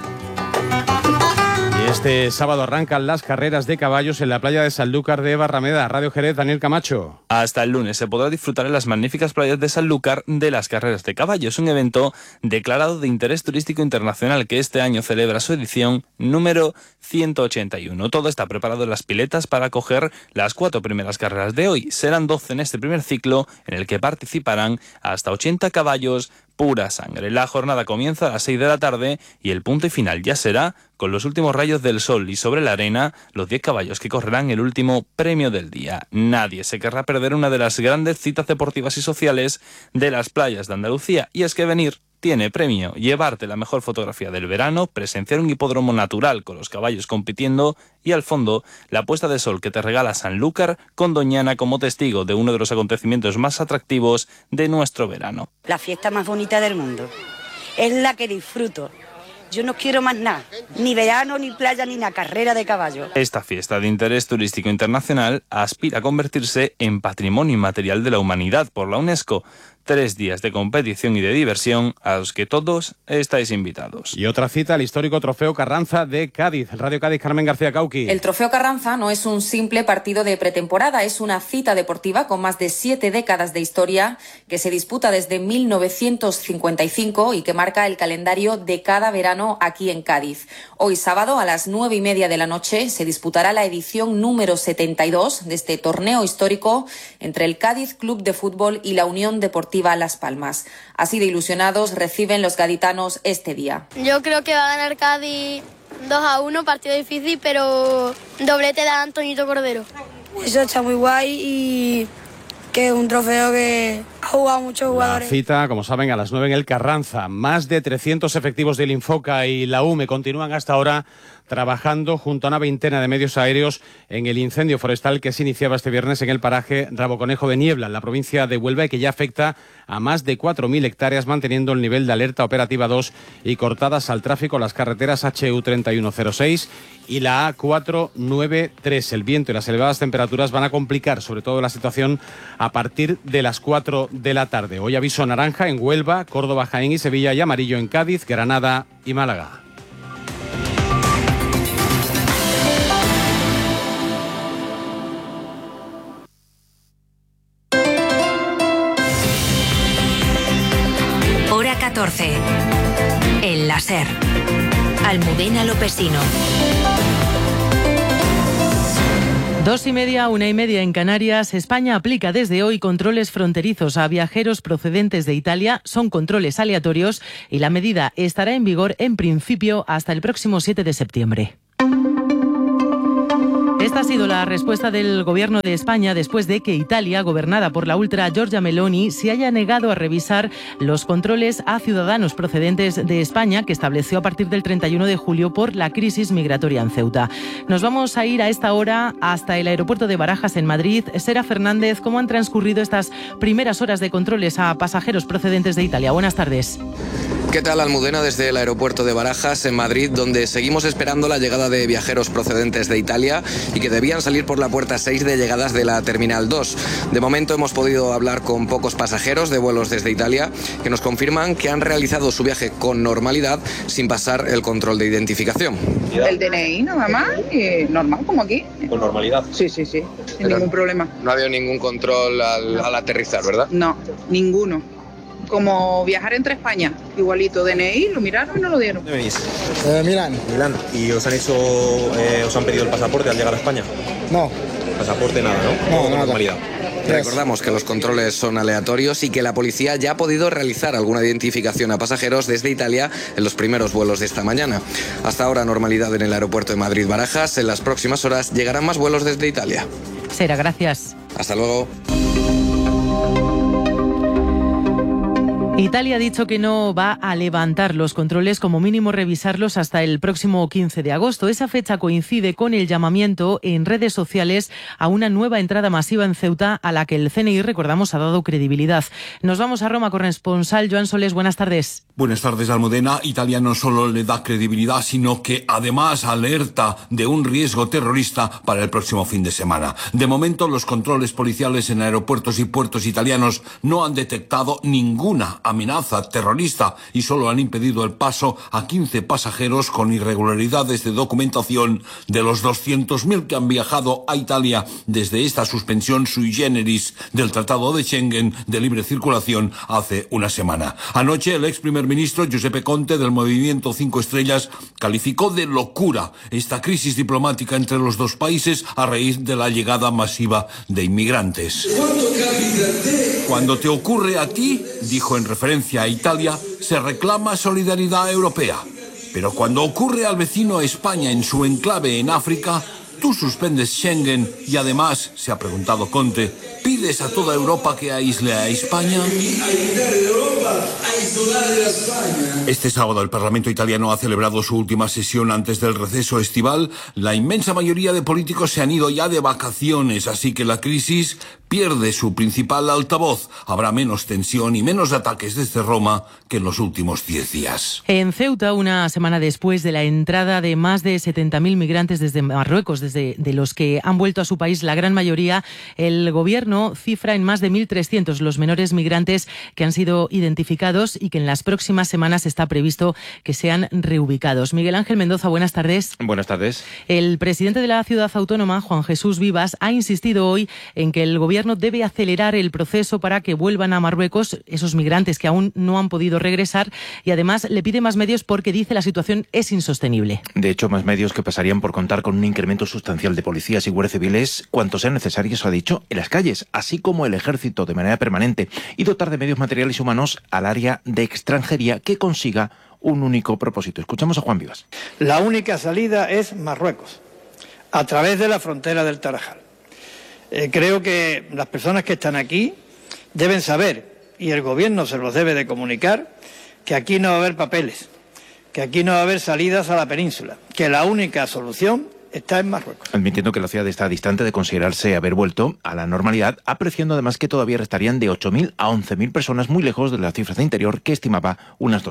Speaker 3: Este sábado arrancan las carreras de caballos en la playa de Sanlúcar de Barrameda. Radio Jerez, Daniel Camacho.
Speaker 24: Hasta el lunes se podrá disfrutar en las magníficas playas de Sanlúcar de las carreras de caballos, un evento declarado de interés turístico internacional que este año celebra su edición número ciento ochenta y uno. Todo está preparado en las piletas para acoger las cuatro primeras carreras de hoy. Serán doce en este primer ciclo, en el que participarán hasta ochenta caballos pura sangre. La jornada comienza a las seis de la tarde y el punto y final ya será con los últimos rayos del sol y sobre la arena los diez caballos que correrán el último premio del día. Nadie se querrá perder una de las grandes citas deportivas y sociales de las playas de Andalucía, y es que venir tiene premio: llevarte la mejor fotografía del verano, presenciar un hipódromo natural con los caballos compitiendo y al fondo la puesta de sol que te regala Sanlúcar con Doñana como testigo de uno de los acontecimientos más atractivos de nuestro verano.
Speaker 25: La fiesta más bonita del mundo es la que disfruto. Yo no quiero más nada, ni verano, ni playa, ni una carrera de caballo.
Speaker 24: Esta fiesta de interés turístico internacional aspira a convertirse en Patrimonio Inmaterial de la Humanidad por la UNESCO. Tres días de competición y de diversión a los que todos estáis invitados.
Speaker 3: Y otra cita, el histórico Trofeo Carranza de Cádiz. Radio Cádiz, Carmen García Cauqui.
Speaker 26: El Trofeo Carranza no es un simple partido de pretemporada, es una cita deportiva con más de siete décadas de historia que se disputa desde mil novecientos cincuenta y cinco y que marca el calendario de cada verano aquí en Cádiz. Hoy sábado a las nueve y media de la noche se disputará la edición número setenta y dos de este torneo histórico entre el Cádiz Club de Fútbol y la Unión Deportiva Las Palmas. Así de ilusionados reciben los gaditanos este día.
Speaker 27: Yo creo que va a ganar Cádiz dos a uno, partido difícil, pero doblete de Antoñito Cordero.
Speaker 28: Eso está muy guay y que es un trofeo que ha jugado muchos jugadores.
Speaker 3: La cita, como saben, a las nueve en el Carranza. Más de trescientos efectivos del Infoca y la U M E continúan hasta ahora trabajando junto a una veintena de medios aéreos en el incendio forestal que se iniciaba este viernes en el paraje Raboconejo de Niebla, en la provincia de Huelva, y que ya afecta a más de cuatro mil hectáreas, manteniendo el nivel de alerta operativa dos y cortadas al tráfico las carreteras H U treinta y uno cero seis y la A cuatrocientos noventa y tres. El viento y las elevadas temperaturas van a complicar sobre todo la situación a partir de las cuatro de la tarde. Hoy aviso naranja en Huelva, Córdoba, Jaén y Sevilla, y amarillo en Cádiz, Granada y Málaga.
Speaker 2: catorce. El láser. Almudena Lopesino.
Speaker 4: Dos y media, una y media en Canarias. España aplica desde hoy controles fronterizos a viajeros procedentes de Italia. Son controles aleatorios y la medida estará en vigor en principio hasta el próximo siete de septiembre. Esta ha sido la respuesta del Gobierno de España después de que Italia, gobernada por la ultra Giorgia Meloni, se haya negado a revisar los controles a ciudadanos procedentes de España que estableció a partir del treinta y uno de julio por la crisis migratoria en Ceuta. Nos vamos a ir a esta hora hasta el aeropuerto de Barajas en Madrid. Sera Fernández, ¿cómo han transcurrido estas primeras horas de controles a pasajeros procedentes de Italia? Buenas tardes.
Speaker 6: ¿Qué tal, Almudena? Desde el aeropuerto de Barajas, en Madrid, donde seguimos esperando la llegada de viajeros procedentes de Italia y que debían salir por la puerta seis de llegadas de la Terminal dos. De momento hemos podido hablar con pocos pasajeros de vuelos desde Italia que nos confirman que han realizado su viaje con normalidad sin pasar el control de identificación.
Speaker 7: El D N I nada más, y normal como aquí.
Speaker 6: ¿Con normalidad?
Speaker 7: Sí, sí, sí, sin
Speaker 6: Pero
Speaker 7: ningún problema.
Speaker 6: No ha habido ningún control al, al aterrizar, ¿verdad?
Speaker 7: No, ninguno. Como viajar entre España, igualito, D N I, lo miraron y no lo dieron.
Speaker 8: ¿Dónde venís? Eh, Milán. Milán. ¿Y os han hecho, eh, os han pedido el pasaporte al llegar a España?
Speaker 7: No.
Speaker 8: Pasaporte nada, ¿no?
Speaker 7: No,
Speaker 8: con
Speaker 7: nada.
Speaker 8: normalidad.
Speaker 6: Recordamos que los controles son aleatorios y que la policía ya ha podido realizar alguna identificación a pasajeros desde Italia en los primeros vuelos de esta mañana. Hasta ahora normalidad en el aeropuerto de Madrid-Barajas. En las próximas horas llegarán más vuelos desde Italia.
Speaker 4: Sera, gracias.
Speaker 6: Hasta luego.
Speaker 4: Italia ha dicho que no va a levantar los controles, como mínimo revisarlos hasta el próximo quince de agosto. Esa fecha coincide con el llamamiento en redes sociales a una nueva entrada masiva en Ceuta a la que el C N I, recordamos, ha dado credibilidad. Nos vamos a Roma, corresponsal Joan Solés, buenas tardes.
Speaker 9: Buenas tardes, Almudena. Italia no solo le da credibilidad, sino que además alerta de un riesgo terrorista para el próximo fin de semana. De momento, los controles policiales en aeropuertos y puertos italianos no han detectado ninguna amenaza terrorista y solo han impedido el paso a quince pasajeros con irregularidades de documentación de los doscientos mil que han viajado a Italia desde esta suspensión sui generis del Tratado de Schengen de libre circulación hace una semana. Anoche el ex primer ministro Giuseppe Conte del Movimiento Cinco Estrellas calificó de locura esta crisis diplomática entre los dos países a raíz de la llegada masiva de inmigrantes. Cuando te ocurre a ti, dijo en referencia a Italia, se reclama solidaridad europea. Pero cuando ocurre al vecino España en su enclave en África, tú suspendes Schengen y además, se ha preguntado Conte, ¿pides a toda Europa que aísle a España? Este sábado el Parlamento italiano ha celebrado su última sesión antes del receso estival. La inmensa mayoría de políticos se han ido ya de vacaciones, así que la crisis pierde su principal altavoz. Habrá menos tensión y menos ataques desde Roma que en los últimos diez días.
Speaker 4: En Ceuta, una semana después de la entrada de más de setenta mil migrantes desde Marruecos, desde de los que han vuelto a su país la gran mayoría, el gobierno cifra en más de mil trescientos los menores migrantes que han sido identificados y que en las próximas semanas está previsto que sean reubicados. Miguel Ángel Mendoza, buenas tardes.
Speaker 10: Buenas tardes.
Speaker 4: El presidente de la ciudad autónoma, Juan Jesús Vivas, ha insistido hoy en que el gobierno debe acelerar el proceso para que vuelvan a Marruecos esos migrantes que aún no han podido regresar y además le pide más medios porque dice la situación es insostenible.
Speaker 10: De hecho, más medios que pasarían por contar con un incremento sustancial de policías y guardias civiles, cuantos sean necesarios, ha dicho, en las calles, así como el ejército de manera permanente y dotar de medios materiales y humanos al área de extranjería que consiga un único propósito. Escuchamos a Juan Vivas.
Speaker 11: La única salida es Marruecos, a través de la frontera del Tarajal. Eh, creo que las personas que están aquí deben saber, y el gobierno se los debe de comunicar, que aquí no va a haber papeles, que aquí no va a haber salidas a la península, que la única solución está en Marruecos.
Speaker 10: Admitiendo que la ciudad está distante de considerarse haber vuelto a la normalidad, apreciando además que todavía restarían de ocho mil a once mil personas muy lejos de las cifras de interior que estimaba unas dos mil.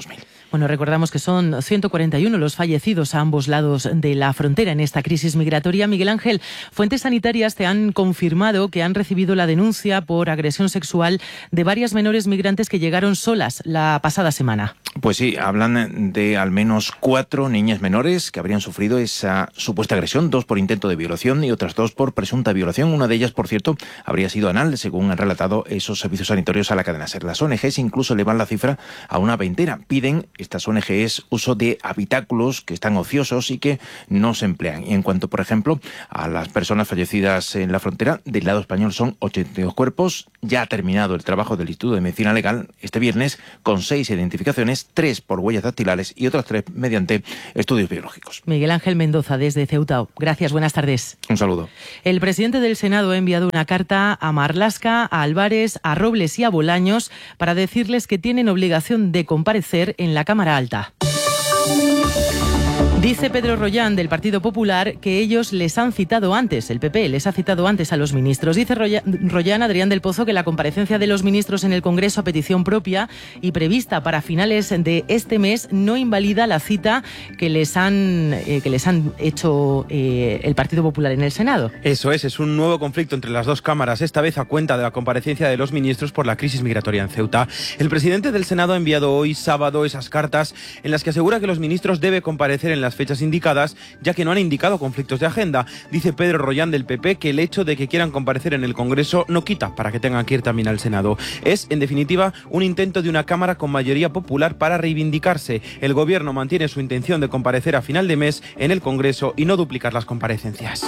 Speaker 4: Bueno, recordamos que son ciento cuarenta y uno los fallecidos a ambos lados de la frontera en esta crisis migratoria. Miguel Ángel, fuentes sanitarias te han confirmado que han recibido la denuncia por agresión sexual de varias menores migrantes que llegaron solas la pasada semana.
Speaker 10: Pues sí, hablan de al menos cuatro niñas menores que habrían sufrido esa supuesta agresión, dos por intento de violación y otras dos por presunta violación. Una de ellas, por cierto, habría sido anal, según han relatado esos servicios sanitarios a la cadena SER. Las O N Ges incluso elevan la cifra a una veintena. Piden estas O N Ges uso de habitáculos que están ociosos y que no se emplean. Y en cuanto, por ejemplo, a las personas fallecidas en la frontera, del lado español son ochenta y dos cuerpos. Ya ha terminado el trabajo del Instituto de Medicina Legal este viernes con seis identificaciones, tres por huellas dactilares y otras tres mediante estudios biológicos.
Speaker 4: Miguel Ángel Mendoza, desde Ceuta. Gracias, buenas tardes.
Speaker 10: Un saludo.
Speaker 4: El presidente del Senado ha enviado una carta a Marlaska, a Álvarez, a Robles y a Bolaños para decirles que tienen obligación de comparecer en la Cámara Alta. Dice Pedro Rollán, del Partido Popular, que ellos les han citado antes, el P P les ha citado antes a los ministros. Dice Rollán, Adrián del Pozo, que la comparecencia de los ministros en el Congreso a petición propia y prevista para finales de este mes no invalida la cita que les han, eh, que les han hecho eh, el Partido Popular en el Senado.
Speaker 12: Eso es, es un nuevo conflicto entre las dos cámaras, esta vez a cuenta de la comparecencia de los ministros por la crisis migratoria en Ceuta. El presidente del Senado ha enviado hoy, sábado, esas cartas en las que asegura que los ministros deben comparecer en las fechas indicadas, ya que no han indicado conflictos de agenda. Dice Pedro Rollán, del P P, que el hecho de que quieran comparecer en el Congreso no quita para que tengan que ir también al Senado. Es, en definitiva, un intento de una Cámara con mayoría popular para reivindicarse. El Gobierno mantiene su intención de comparecer a final de mes en el Congreso y no duplicar las comparecencias.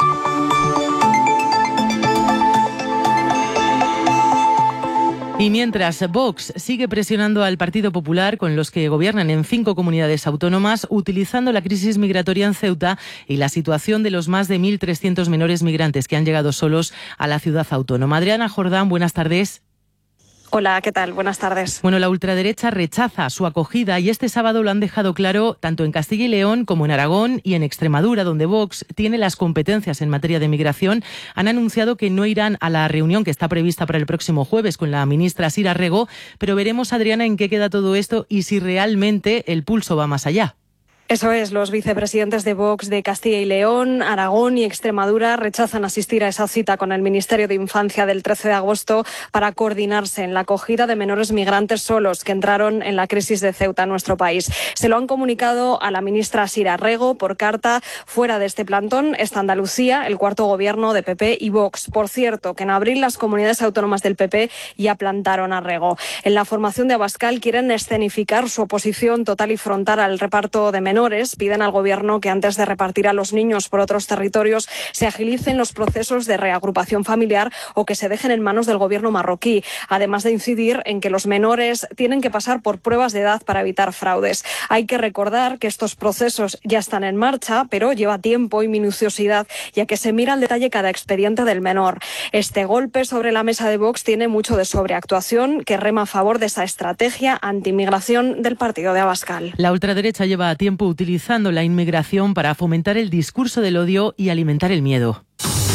Speaker 4: Y mientras Vox sigue presionando al Partido Popular, con los que gobiernan en cinco comunidades autónomas, utilizando la crisis migratoria en Ceuta y la situación de los más de mil trescientos menores migrantes que han llegado solos a la ciudad autónoma. Adriana Jordán, buenas tardes.
Speaker 13: Hola, ¿qué tal? Buenas tardes.
Speaker 4: Bueno, la ultraderecha rechaza su acogida y este sábado lo han dejado claro tanto en Castilla y León como en Aragón y en Extremadura, donde Vox tiene las competencias en materia de migración. Han anunciado que no irán a la reunión que está prevista para el próximo jueves con la ministra Sira Rego, pero veremos, Adriana, en qué queda todo esto y si realmente el pulso va más allá.
Speaker 13: Eso es, los vicepresidentes de Vox de Castilla y León, Aragón y Extremadura rechazan asistir a esa cita con el Ministerio de Infancia del trece de agosto para coordinarse en la acogida de menores migrantes solos que entraron en la crisis de Ceuta en nuestro país. Se lo han comunicado a la ministra Sira Rego por carta. Fuera de este plantón está Andalucía, el cuarto gobierno de P P y Vox. Por cierto, que en abril las comunidades autónomas del P P ya plantaron a Rego. En la formación de Abascal quieren escenificar su oposición total y frontal al reparto de menores. Piden al Gobierno que antes de repartir a los niños por otros territorios se agilicen los procesos de reagrupación familiar o que se dejen en manos del Gobierno marroquí, además de incidir en que los menores tienen que pasar por pruebas de edad para evitar fraudes. Hay que recordar que estos procesos ya están en marcha, pero lleva tiempo y minuciosidad, ya que se mira al detalle cada expediente del menor. Este golpe sobre la mesa de Vox tiene mucho de sobreactuación, que rema a favor de esa estrategia antimigración del partido de Abascal.
Speaker 4: La ultraderecha lleva a tiempo utilizando la inmigración para fomentar el discurso del odio y alimentar el miedo.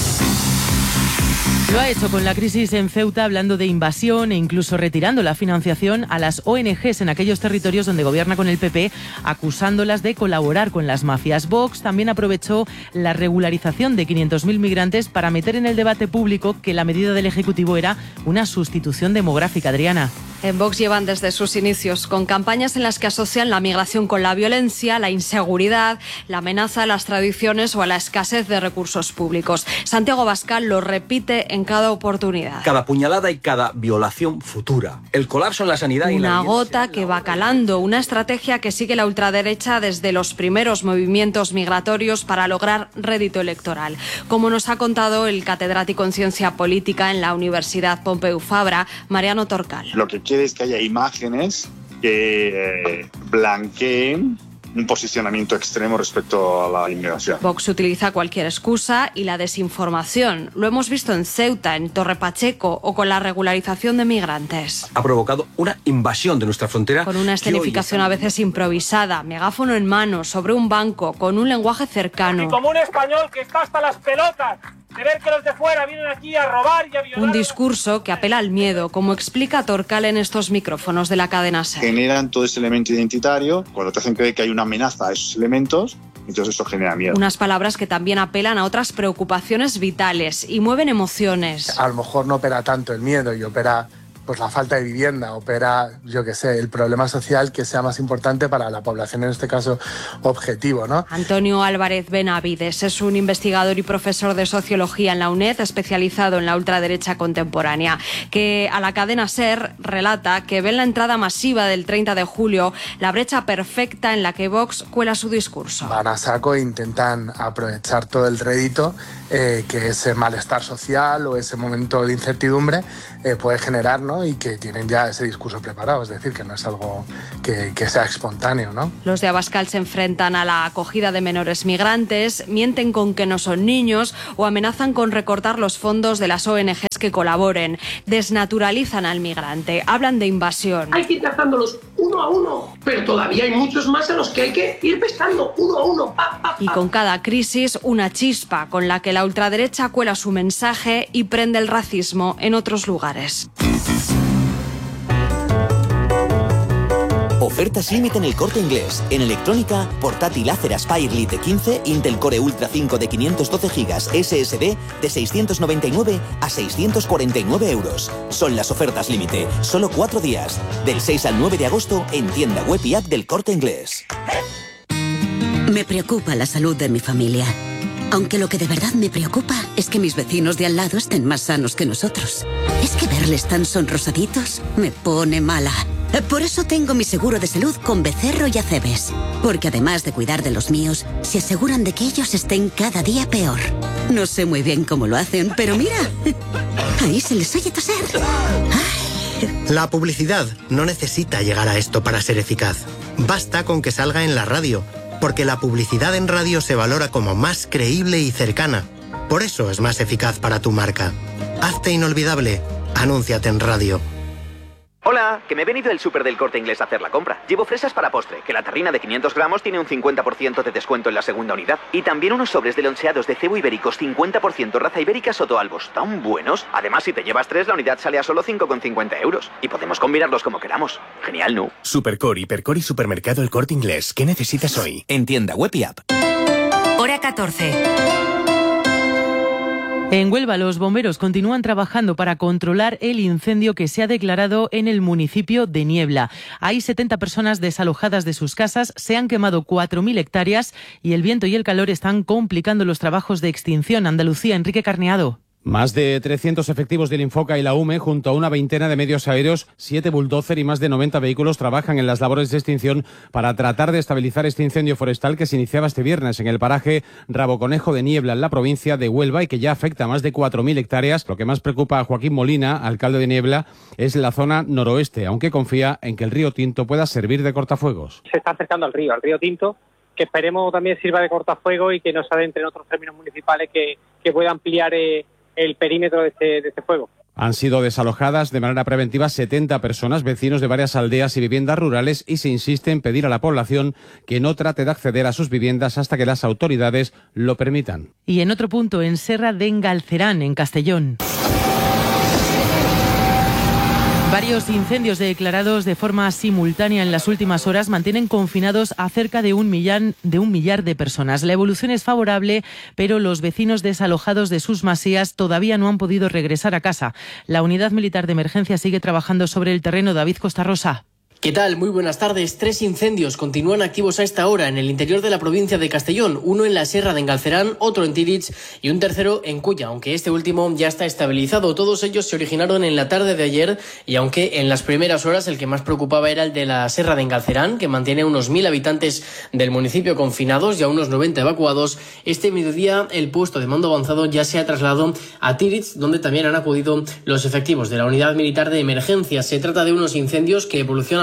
Speaker 4: Lo ha hecho con la crisis en Ceuta, hablando de invasión e incluso retirando la financiación a las O N Ges en aquellos territorios donde gobierna con el P P, acusándolas de colaborar con las mafias. Vox también aprovechó la regularización de quinientos mil migrantes para meter en el debate público que la medida del Ejecutivo era una sustitución demográfica. Adriana.
Speaker 13: En Vox llevan desde sus inicios con campañas en las que asocian la migración con la violencia, la inseguridad, la amenaza a las tradiciones o a la escasez de recursos públicos. Santiago Abascal lo repite en cada oportunidad.
Speaker 14: Cada puñalada y cada violación futura. El colapso en la sanidad y
Speaker 13: una
Speaker 14: la
Speaker 13: gota que va calando, una estrategia que sigue la ultraderecha desde los primeros movimientos migratorios para lograr rédito electoral. Como nos ha contado el catedrático en ciencia política en la Universidad Pompeu Fabra, Mariano Torcal.
Speaker 15: Lo que quiere es que haya imágenes que eh, blanqueen un posicionamiento extremo respecto a la inmigración.
Speaker 13: Vox utiliza cualquier excusa y la desinformación. Lo hemos visto en Ceuta, en Torre Pacheco o con la regularización de migrantes.
Speaker 14: Ha provocado una invasión de nuestra frontera.
Speaker 13: Con una escenificación a veces improvisada, megáfono en mano, sobre un banco, con un lenguaje cercano.
Speaker 16: Y como un español que está hasta las pelotas
Speaker 5: de ver que los de fuera vienen aquí a robar y a violar.
Speaker 13: Un discurso que apela al miedo, como explica Torcal en estos micrófonos de la cadena SER.
Speaker 15: Generan todo ese elemento identitario, cuando te hacen creer que hay una amenaza a esos elementos, entonces eso genera miedo.
Speaker 13: Unas palabras que también apelan a otras preocupaciones vitales y mueven emociones.
Speaker 16: A lo mejor no opera tanto el miedo y opera pues la falta de vivienda, opera, yo qué sé, el problema social que sea más importante para la población, en este caso objetivo, ¿no?
Speaker 13: Antonio Álvarez Benavides es un investigador y profesor de sociología en la UNED, especializado en la ultraderecha contemporánea, que a la cadena SER relata que ve en la entrada masiva del treinta de julio la brecha perfecta en la que Vox cuela su discurso.
Speaker 16: Van a saco e intentan aprovechar todo el rédito eh, que ese malestar social o ese momento de incertidumbre eh, puede generar, ¿no? Y que tienen ya ese discurso preparado, es decir, que no es algo que, que sea espontáneo, ¿no?
Speaker 13: Los de Abascal se enfrentan a la acogida de menores migrantes, mienten con que no son niños o amenazan con recortar los fondos de las O N Ges que colaboren. Desnaturalizan al migrante, hablan de invasión.
Speaker 17: Hay que ir cazándolos uno a uno, pero todavía hay muchos más a los que hay que ir pescando uno a uno. Pa, pa, pa.
Speaker 13: Y con cada crisis, una chispa con la que la ultraderecha cuela su mensaje y prende el racismo en otros lugares.
Speaker 18: Ofertas límite en El Corte Inglés. En electrónica, portátil Acer Aspire Lite quince, Intel Core Ultra cinco de quinientos doce gigas S S D de seiscientos noventa y nueve a seiscientos cuarenta y nueve euros. Son las ofertas límite. Solo cuatro días. Del seis al nueve de agosto en tienda web y app del Corte Inglés.
Speaker 19: Me preocupa la salud de mi familia. Aunque lo que de verdad me preocupa es que mis vecinos de al lado estén más sanos que nosotros. Es que verles tan sonrosaditos me pone mala. Por eso tengo mi seguro de salud con Becerro y Acebes. Porque además de cuidar de los míos, se aseguran de que ellos estén cada día peor. No sé muy bien cómo lo hacen, pero mira, ahí se les oye toser. Ay.
Speaker 20: La publicidad no necesita llegar a esto para ser eficaz. Basta con que salga en la radio, porque la publicidad en radio se valora como más creíble y cercana. Por eso es más eficaz para tu marca. Hazte inolvidable. Anúnciate en radio.
Speaker 21: Hola, que me he venido del súper del Corte Inglés a hacer la compra. Llevo fresas para postre, que la terrina de quinientos gramos tiene un cincuenta por ciento de descuento en la segunda unidad. Y también unos sobres de loncheados de cebo ibéricos cincuenta por ciento raza ibérica Sotoalbos, tan buenos. Además, si te llevas tres, la unidad sale a solo cinco con cincuenta euros. Y podemos combinarlos como queramos. Genial, ¿no?
Speaker 20: Supercore, Hipercore y Supermercado El Corte Inglés. ¿Qué necesitas hoy?
Speaker 18: En tienda web y app.
Speaker 2: Hora catorce.
Speaker 4: En Huelva, los bomberos continúan trabajando para controlar el incendio que se ha declarado en el municipio de Niebla. Hay setenta personas desalojadas de sus casas, se han quemado cuatro mil hectáreas y el viento y el calor están complicando los trabajos de extinción. Andalucía, Enrique Carneado.
Speaker 3: Más de trescientos efectivos del Infoca y la U M E, junto a una veintena de medios aéreos, siete bulldozer y más de noventa vehículos trabajan en las labores de extinción para tratar de estabilizar este incendio forestal que se iniciaba este viernes en el paraje Raboconejo de Niebla, en la provincia de Huelva, y que ya afecta a más de cuatro mil hectáreas. Lo que más preocupa a Joaquín Molina, alcalde de Niebla, es la zona noroeste, aunque confía en que el río Tinto pueda servir de cortafuegos.
Speaker 22: Se está acercando al río, al río Tinto, que esperemos también sirva de cortafuego y que no se adentre en otros términos municipales que, que pueda ampliar eh, el perímetro de este, de este fuego.
Speaker 3: Han sido desalojadas de manera preventiva setenta personas, vecinos de varias aldeas y viviendas rurales, y se insiste en pedir a la población que no trate de acceder a sus viviendas hasta que las autoridades lo permitan.
Speaker 4: Y en otro punto, en Serra de Engalcerán, en Castellón. Varios incendios declarados de forma simultánea en las últimas horas mantienen confinados a cerca de un millar, de un millar de personas. La evolución es favorable, pero los vecinos desalojados de sus masías todavía no han podido regresar a casa. La Unidad Militar de Emergencia sigue trabajando sobre el terreno. David Costa Rosa.
Speaker 29: ¿Qué tal? Muy buenas tardes. Tres incendios continúan activos a esta hora en el interior de la provincia de Castellón. Uno en la Serra de Engalcerán, otro en Tirich y un tercero en Culla, aunque este último ya está estabilizado. Todos ellos se originaron en la tarde de ayer y aunque en las primeras horas el que más preocupaba era el de la Serra de Engalcerán, que mantiene unos mil habitantes del municipio confinados y a unos noventa evacuados, este mediodía el puesto de mando avanzado ya se ha trasladado a Tirich, donde también han acudido los efectivos de la Unidad Militar de Emergencia. Se trata de unos incendios que evolucionan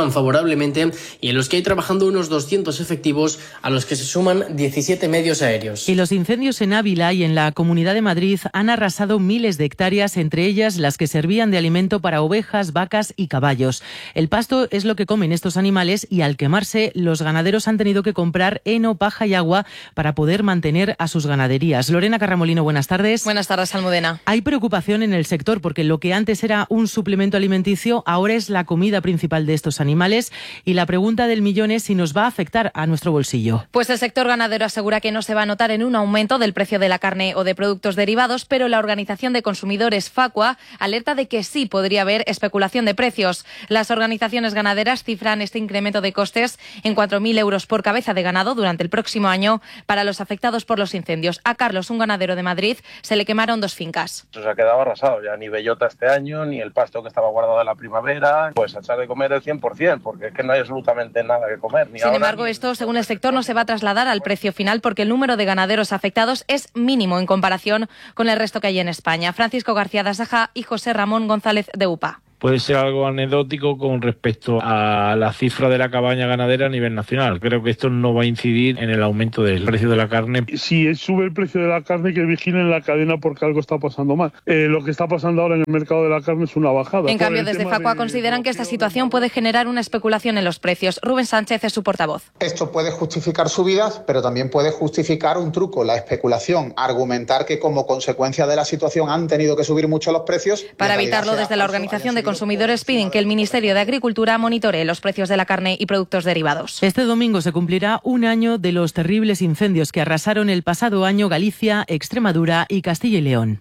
Speaker 29: evolucionan favorablemente y en los que hay trabajando unos doscientos efectivos, a los que se suman diecisiete medios aéreos.
Speaker 4: Y los incendios en Ávila y en la Comunidad de Madrid han arrasado miles de hectáreas, entre ellas las que servían de alimento para ovejas, vacas y caballos. El pasto es lo que comen estos animales y al quemarse los ganaderos han tenido que comprar heno, paja y agua para poder mantener a sus ganaderías. Lorena Carramolino, buenas tardes.
Speaker 1: Buenas tardes, Almudena.
Speaker 4: Hay preocupación en el sector porque lo que antes era un suplemento alimenticio ahora es la comida principal de estos animales y la pregunta del millón es si nos va a afectar a nuestro bolsillo.
Speaker 1: Pues el sector ganadero asegura que no se va a notar en un aumento del precio de la carne o de productos derivados, pero la Organización de Consumidores Facua alerta de que sí podría haber especulación de precios. Las organizaciones ganaderas cifran este incremento de costes en cuatro mil euros por cabeza de ganado durante el próximo año para los afectados por los incendios. A Carlos, un ganadero de Madrid, se le quemaron dos fincas.
Speaker 7: Se ha quedado arrasado, ya ni bellota este año, ni el pasto que estaba guardado en la primavera, pues a echar de comer el cien por ciento, porque es que no hay absolutamente nada que comer. Ni
Speaker 1: Sin
Speaker 7: ahora,
Speaker 1: embargo,
Speaker 7: ni...
Speaker 1: esto, según el sector, no se va a trasladar al precio final porque el número de ganaderos afectados es mínimo en comparación con el resto que hay en España. Francisco García Dasaja y José Ramón González de U P A.
Speaker 8: Puede ser algo anecdótico con respecto a la cifra de la cabaña ganadera a nivel nacional. Creo que esto no va a incidir en el aumento del precio de la carne.
Speaker 23: Si sube el precio de la carne, que vigilen la cadena porque algo está pasando mal. Eh, lo que está pasando ahora en el mercado de la carne es una bajada.
Speaker 1: En cambio, desde Facua de... consideran que esta situación puede generar una especulación en los precios. Rubén Sánchez es su portavoz.
Speaker 24: Esto puede justificar subidas, pero también puede justificar un truco, la especulación. Argumentar que como consecuencia de la situación han tenido que subir mucho los precios.
Speaker 1: Para evitarlo, desde la Organización de Consumidores piden que el Ministerio de Agricultura monitoree los precios de la carne y productos derivados.
Speaker 4: Este domingo se cumplirá un año de los terribles incendios que arrasaron el pasado año Galicia, Extremadura y Castilla y León.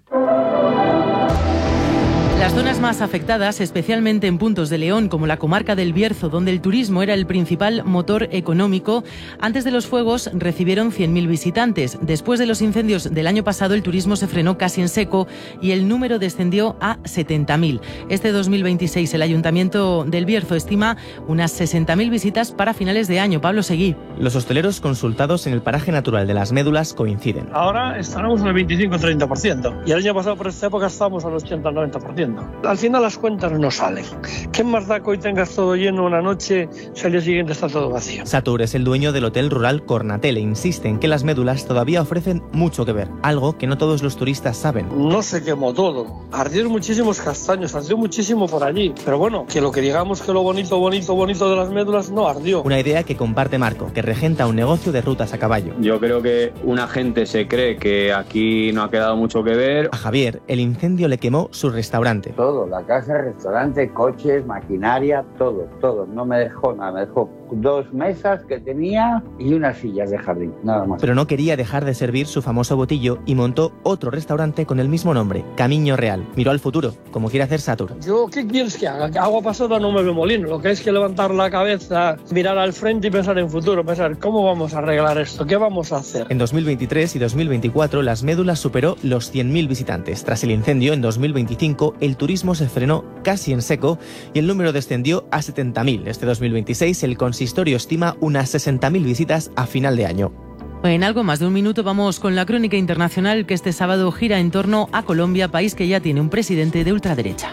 Speaker 4: Las zonas más afectadas, especialmente en puntos de León, como la comarca del Bierzo, donde el turismo era el principal motor económico, antes de los fuegos recibieron cien mil visitantes. Después de los incendios del año pasado, el turismo se frenó casi en seco y el número descendió a setenta mil. Este dos mil veintiséis, el Ayuntamiento del Bierzo estima unas sesenta mil visitas para finales de año. Pablo Seguí.
Speaker 25: Los hosteleros consultados en el paraje natural de las Médulas coinciden.
Speaker 26: Ahora estaremos en el veinticinco a treinta por ciento y el año pasado por esta época estábamos al ochenta al noventa por ciento. Al final las cuentas no salen. ¿Qué más da que hoy tengas todo lleno una noche si al día siguiente está todo vacío?
Speaker 25: Satur es el dueño del hotel rural Cornatel e insiste en que las médulas todavía ofrecen mucho que ver, algo que no todos los turistas saben.
Speaker 26: No se quemó todo. Ardieron muchísimos castaños, ardió muchísimo por allí. Pero bueno, que lo que digamos que lo bonito, bonito, bonito de las médulas no ardió.
Speaker 25: Una idea que comparte Marco, que regenta un negocio de rutas a caballo.
Speaker 27: Yo creo que una gente se cree que aquí no ha quedado mucho que ver.
Speaker 25: A Javier, el incendio le quemó su restaurante.
Speaker 28: Todo. La casa, restaurante, coches, maquinaria, todo, todo. No me dejó nada, me dejó dos mesas que tenía y unas sillas de jardín, nada más.
Speaker 25: Pero no quería dejar de servir su famoso botillo y montó otro restaurante con el mismo nombre, Camino Real. Miró al futuro, como quiere hacer Satur.
Speaker 26: Yo, ¿qué quieres que haga? Que agua pasada no me ve molino. Lo que hay es que levantar la cabeza, mirar al frente y pensar en futuro, pensar cómo vamos a arreglar esto, qué vamos a hacer.
Speaker 25: En dos mil veintitrés y dos mil veinticuatro, las médulas superó los cien mil visitantes. Tras el incendio, en dos mil veinticinco, el turismo se frenó casi en seco y el número descendió a setenta mil. Este dos mil veintiséis, el consistorio estima unas sesenta mil visitas a final de año.
Speaker 4: En algo más de un minuto vamos con la crónica internacional que este sábado gira en torno a Colombia, país que ya tiene un presidente de ultraderecha.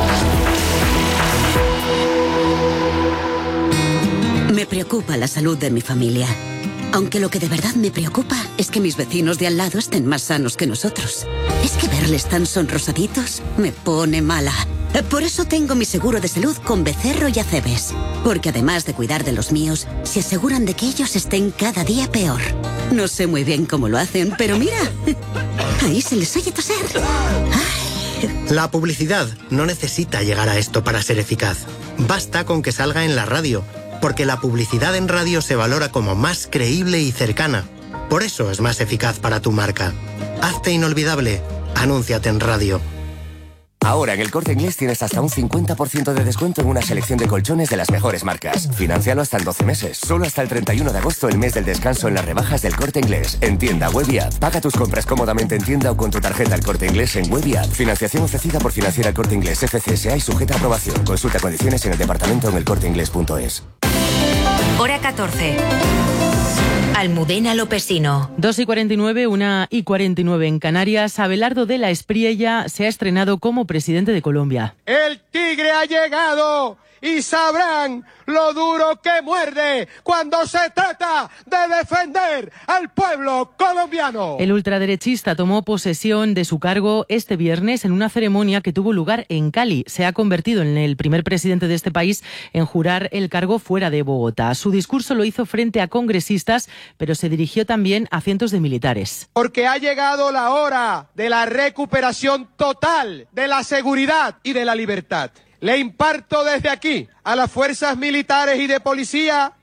Speaker 19: Me preocupa la salud de mi familia. Aunque lo que de verdad me preocupa es que mis vecinos de al lado estén más sanos que nosotros. Es que verles tan sonrosaditos me pone mala. Por eso tengo mi seguro de salud con Becerro y Acebes. Porque además de cuidar de los míos, se aseguran de que ellos estén cada día peor. No sé muy bien cómo lo hacen, pero mira, ahí se les oye toser. Ay.
Speaker 20: La publicidad no necesita llegar a esto para ser eficaz. Basta con que salga en la radio, porque la publicidad en radio se valora como más creíble y cercana. Por eso es más eficaz para tu marca. Hazte inolvidable. Anúnciate en radio.
Speaker 30: Ahora en El Corte Inglés tienes hasta un cincuenta por ciento de descuento en una selección de colchones de las mejores marcas. Financialo hasta en doce meses. Solo hasta el treinta y uno de agosto, el mes del descanso en las rebajas del Corte Inglés. En tienda, web y app. Paga tus compras cómodamente en tienda o con tu tarjeta El Corte Inglés en web y app. Financiación ofrecida por Financiera El Corte Inglés F C S A y sujeta a aprobación. Consulta condiciones en el departamento en elcorteinglés punto es.
Speaker 2: Hora catorce. Almudena Lopesino.
Speaker 4: dos y cuarenta y nueve, una y cuarenta y nueve en Canarias. Abelardo de la Espriella se ha estrenado como presidente de Colombia.
Speaker 31: El tigre ha llegado
Speaker 5: y sabrán lo duro que muerde cuando se trata de defender al pueblo colombiano.
Speaker 4: El ultraderechista tomó posesión de su cargo este viernes en una ceremonia que tuvo lugar en Cali. Se ha convertido en el primer presidente de este país en jurar el cargo fuera de Bogotá. Su discurso lo hizo frente a congresistas, pero se dirigió también a cientos de militares.
Speaker 5: Porque ha llegado la hora de la recuperación total de la seguridad y de la libertad. Le imparto desde aquí a las fuerzas militares y de policía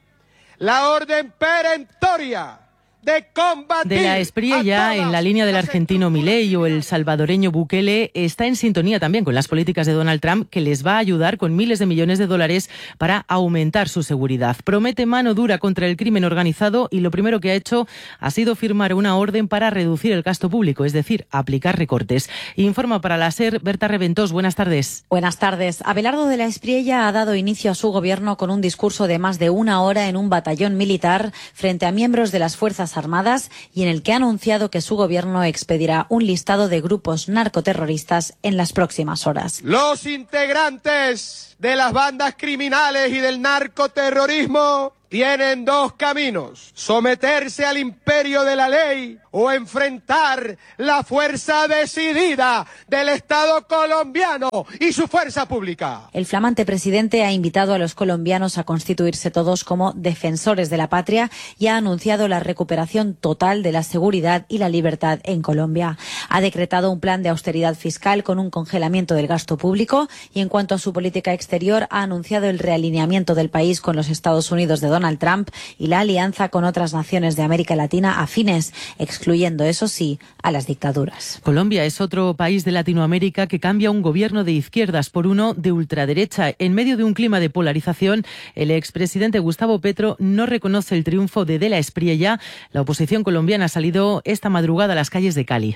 Speaker 5: la orden perentoria de combatir.
Speaker 4: De la Espriella, en la línea del argentino Milei o el salvadoreño Bukele, está en sintonía también con las políticas de Donald Trump, que les va a ayudar con miles de millones de dólares para aumentar su seguridad. Promete mano dura contra el crimen organizado y lo primero que ha hecho ha sido firmar una orden para reducir el gasto público, es decir, aplicar recortes. Informa para la SER Berta Reventós. Buenas tardes.
Speaker 6: Buenas tardes. Abelardo de la Espriella ha dado inicio a su gobierno con un discurso de más de una hora en un batallón militar frente a miembros de las Fuerzas Armadas y en el que ha anunciado que su gobierno expedirá un listado de grupos narcoterroristas en las próximas horas.
Speaker 5: Los integrantes de las bandas criminales y del narcoterrorismo tienen dos caminos: someterse al imperio de la ley o enfrentar la fuerza decidida del Estado colombiano y su fuerza pública.
Speaker 6: El flamante presidente ha invitado a los colombianos a constituirse todos como defensores de la patria y ha anunciado la recuperación total de la seguridad y la libertad en Colombia. Ha decretado un plan de austeridad fiscal con un congelamiento del gasto público y en cuanto a su política exterior ha anunciado el realineamiento del país con los Estados Unidos de Donald Trump y la alianza con otras naciones de América Latina afines, excluyendo, eso sí, a las dictaduras.
Speaker 4: Colombia es otro país de Latinoamérica que cambia un gobierno de izquierdas por uno de ultraderecha. En medio de un clima de polarización, el expresidente Gustavo Petro no reconoce el triunfo de De la Espriella. La oposición colombiana ha salido esta madrugada a las calles de Cali.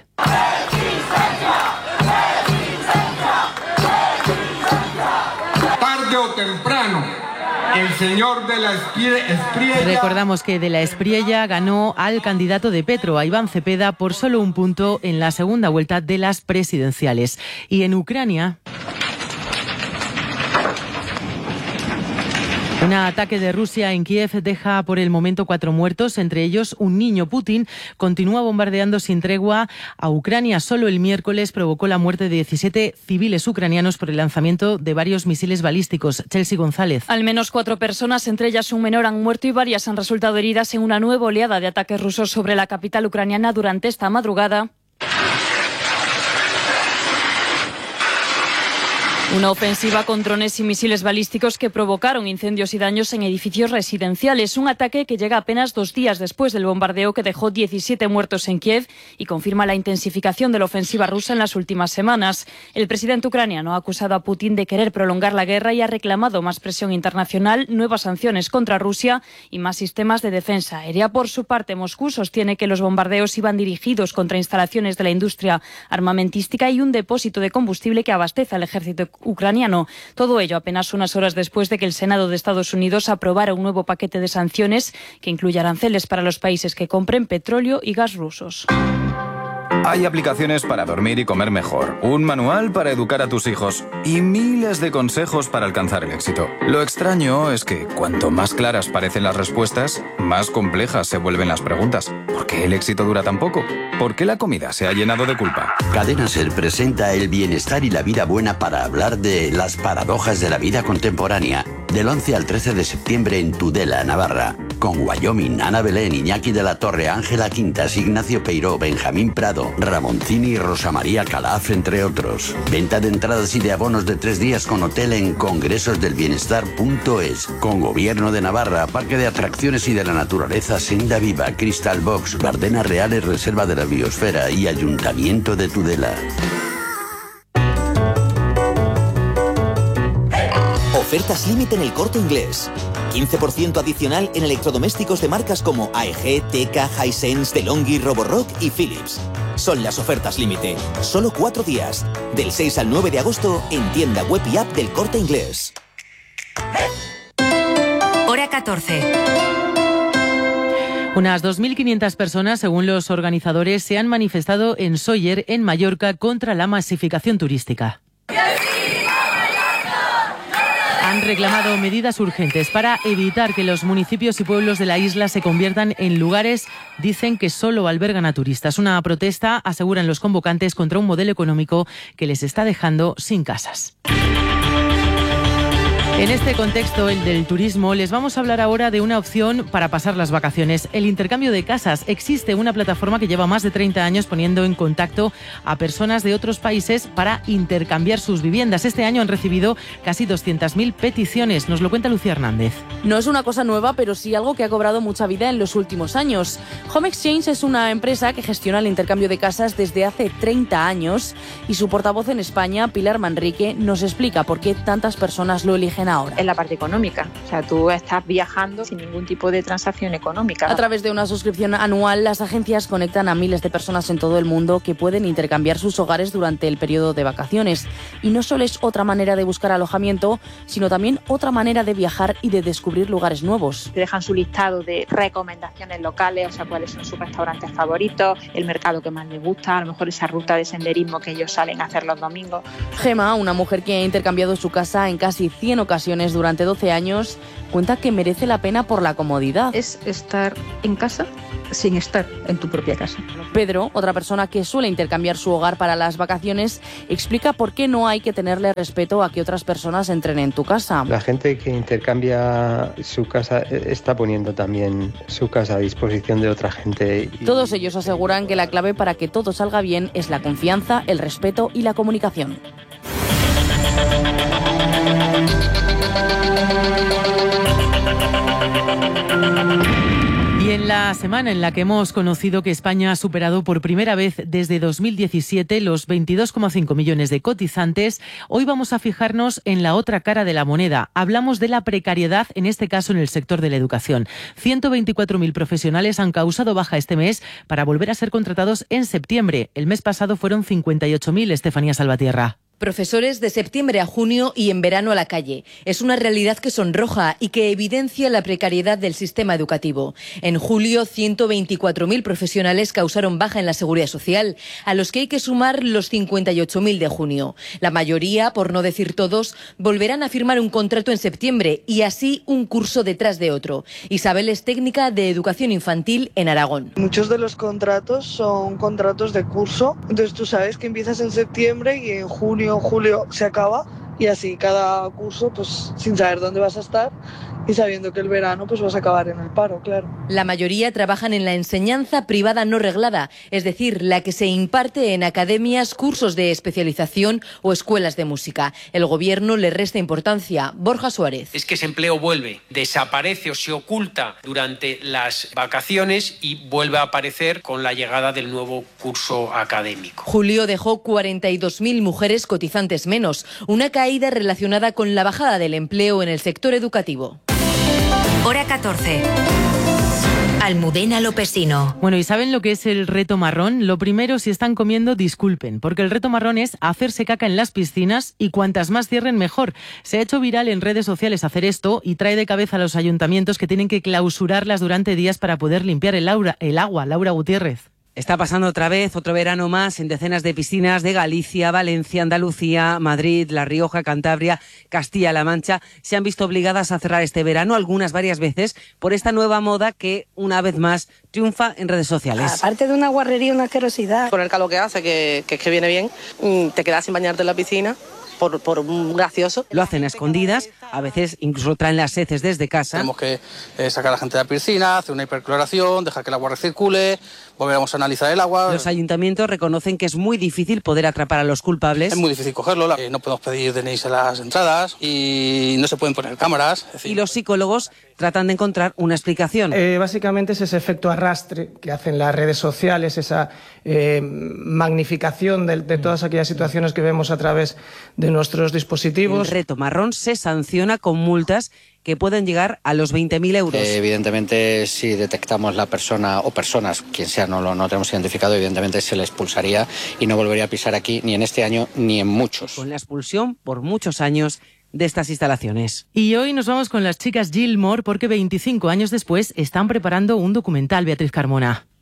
Speaker 5: Tarde o temprano, el señor De la Espriella...
Speaker 4: Recordamos que De la Espriella ganó al candidato de Petro, a Iván Cepeda, por solo un punto en la segunda vuelta de las presidenciales. Y en Ucrania... Un ataque de Rusia en Kiev deja por el momento cuatro muertos, entre ellos un niño. Putin continúa bombardeando sin tregua a Ucrania. Solo el miércoles provocó la muerte de diecisiete civiles ucranianos por el lanzamiento de varios misiles balísticos. Chelsea González.
Speaker 9: Al menos cuatro personas, entre ellas un menor, han muerto y varias han resultado heridas en una nueva oleada de ataques rusos sobre la capital ucraniana durante esta madrugada. Una ofensiva con drones y misiles balísticos que provocaron incendios y daños en edificios residenciales. Un ataque que llega apenas dos días después del bombardeo que dejó diecisiete muertos en Kiev y confirma la intensificación de la ofensiva rusa en las últimas semanas. El presidente ucraniano ha acusado a Putin de querer prolongar la guerra y ha reclamado más presión internacional, nuevas sanciones contra Rusia y más sistemas de defensa aérea. Por su parte, Moscú sostiene que los bombardeos iban dirigidos contra instalaciones de la industria armamentística y un depósito de combustible que abastece al ejército ucraniano. Todo ello apenas unas horas después de que el Senado de Estados Unidos aprobara un nuevo paquete de sanciones que incluye aranceles para los países que compren petróleo y gas rusos.
Speaker 10: Hay aplicaciones para dormir y comer mejor, un manual para educar a tus hijos y miles de consejos para alcanzar el éxito. Lo extraño es que cuanto más claras parecen las respuestas, más complejas se vuelven las preguntas. ¿Por qué el éxito dura tan poco? ¿Por qué la comida se ha llenado de culpa?
Speaker 11: Cadena SER presenta el bienestar y la vida buena para hablar de las paradojas de la vida contemporánea. Del once al trece de septiembre en Tudela, Navarra. Con Wyoming, Ana Belén, Iñaki de la Torre, Ángela Quintas, Ignacio Peiró, Benjamín Prado, Ramoncini y Rosa María Calaf, entre otros. Venta de entradas y de abonos de tres días con hotel en congresos del bienestar punto es. Con Gobierno de Navarra, Parque de Atracciones y de la Naturaleza, Senda Viva, Crystal Box, Bardenas Reales, Reserva de la Biosfera y Ayuntamiento de Tudela.
Speaker 18: Ofertas límite en El Corte Inglés. quince por ciento adicional en electrodomésticos de marcas como A E G, Teka, Hisense, DeLonghi, Roborock y Philips. Son las ofertas límite. Solo cuatro días. Del seis al nueve de agosto en tienda web y app del Corte Inglés.
Speaker 2: Hora catorce.
Speaker 4: Unas dos mil quinientas personas, según los organizadores, se han manifestado en Sóller, en Mallorca, contra la masificación turística. Han reclamado medidas urgentes para evitar que los municipios y pueblos de la isla se conviertan en lugares, dicen, que solo albergan a turistas. Una protesta, aseguran los convocantes, contra un modelo económico que les está dejando sin casas. En este contexto, el del turismo, les vamos a hablar ahora de una opción para pasar las vacaciones: el intercambio de casas. Existe una plataforma que lleva más de treinta años poniendo en contacto a personas de otros países para intercambiar sus viviendas. Este año han recibido casi doscientas mil peticiones. Nos lo cuenta Lucía Hernández.
Speaker 3: No es una cosa nueva, pero sí algo que ha cobrado mucha vida en los últimos años. Home Exchange es una empresa que gestiona el intercambio de casas desde hace treinta años y su portavoz en España, Pilar Manrique, nos explica por qué tantas personas lo eligen ahora.
Speaker 12: Es la parte económica, o sea, tú estás viajando sin ningún tipo de transacción económica.
Speaker 3: A través de una suscripción anual, las agencias conectan a miles de personas en todo el mundo que pueden intercambiar sus hogares durante el periodo de vacaciones. Y no solo es otra manera de buscar alojamiento, sino también otra manera de viajar y de descubrir lugares nuevos.
Speaker 12: Te dejan su listado de recomendaciones locales, o sea, cuáles son sus restaurantes favoritos, el mercado que más les gusta, a lo mejor esa ruta de senderismo que ellos salen a hacer los domingos.
Speaker 3: Gema, una mujer que ha intercambiado su casa en casi cien ocasiones durante doce años, cuenta que merece la pena por la comodidad.
Speaker 12: Es estar en casa sin estar en tu propia casa.
Speaker 3: Pedro, otra persona que suele intercambiar su hogar para las vacaciones, explica por qué no hay que tenerle respeto a que otras personas entren en tu casa.
Speaker 13: La gente que intercambia su casa está poniendo también su casa a disposición de otra gente. Y...
Speaker 3: Todos ellos aseguran que la clave para que todo salga bien es la confianza, el respeto y la comunicación.
Speaker 4: Y en la semana en la que hemos conocido que España ha superado por primera vez desde dos mil diecisiete los veintidós coma cinco millones de cotizantes, hoy vamos a fijarnos en la otra cara de la moneda. Hablamos de la precariedad, en este caso en el sector de la educación. ciento veinticuatro mil profesionales han causado baja este mes para volver a ser contratados en septiembre. El mes pasado fueron cincuenta y ocho mil, Estefanía Salvatierra.
Speaker 14: Profesores de septiembre a junio y en verano a la calle. Es una realidad que sonroja y que evidencia la precariedad del sistema educativo. En julio, ciento veinticuatro mil profesionales causaron baja en la Seguridad Social, a los que hay que sumar los cincuenta y ocho mil de junio. La mayoría, por no decir todos, volverán a firmar un contrato en septiembre y así un curso detrás de otro. Isabel es técnica de educación infantil en Aragón.
Speaker 15: Muchos de los contratos son contratos de curso, entonces tú sabes que empiezas en septiembre y en junio julio se acaba y así cada curso, pues sin saber dónde vas a estar y sabiendo que el verano pues vas a acabar en el paro, claro.
Speaker 14: La mayoría trabajan en la enseñanza privada no reglada, es decir, la que se imparte en academias, cursos de especialización o escuelas de música. El gobierno le resta importancia. Borja Suárez.
Speaker 16: Es que ese empleo vuelve, desaparece o se oculta durante las vacaciones y vuelve a aparecer con la llegada del nuevo curso académico.
Speaker 14: Julio dejó cuarenta y dos mil mujeres cotizantes menos, una caída relacionada con la bajada del empleo en el sector educativo.
Speaker 2: Hora catorce. Almudena Lopesino.
Speaker 4: Bueno, ¿y saben lo que es el reto marrón? Lo primero, si están comiendo, disculpen, porque el reto marrón es hacerse caca en las piscinas y cuantas más cierren, mejor. Se ha hecho viral en redes sociales hacer esto y trae de cabeza a los ayuntamientos que tienen que clausurarlas durante días para poder limpiar el, aura, el agua. Laura Gutiérrez.
Speaker 17: Está pasando otra vez, otro verano más, en decenas de piscinas de Galicia, Valencia, Andalucía, Madrid, La Rioja, Cantabria, Castilla-La Mancha. Se han visto obligadas a cerrar este verano, algunas varias veces, por esta nueva moda que, una vez más, triunfa en redes sociales.
Speaker 21: Aparte de una guarrería, una asquerosidad.
Speaker 22: Con el calor que hace, que, que, que viene bien, te quedas sin bañarte en la piscina. Por, por un gracioso.
Speaker 17: Lo hacen a escondidas, a veces incluso traen las heces desde casa.
Speaker 29: Tenemos que eh, sacar a la gente de la piscina, hacer una hipercloración, dejar que el agua recircule, volveremos a analizar el agua.
Speaker 17: Los ayuntamientos reconocen que es muy difícil poder atrapar a los culpables.
Speaker 29: Es muy difícil cogerlo, eh, no podemos pedir D N Is en las entradas y no se pueden poner cámaras. Es decir...
Speaker 17: Y los psicólogos tratan de encontrar una explicación.
Speaker 31: Eh, básicamente es ese efecto arrastre que hacen las redes sociales, esa eh, magnificación de, de todas aquellas situaciones que vemos a través de nuestros dispositivos.
Speaker 17: El reto marrón se sanciona con multas que pueden llegar a los veinte mil euros.
Speaker 32: Eh, evidentemente, si detectamos la persona o personas, quien sea, no lo no tenemos identificado, evidentemente se le expulsaría y no volvería a pisar aquí ni en este año ni en muchos.
Speaker 17: Con la expulsión por muchos años de estas instalaciones.
Speaker 4: Y hoy nos vamos con las chicas Gilmore porque veinticinco años después están preparando un documental, Beatriz Carmona.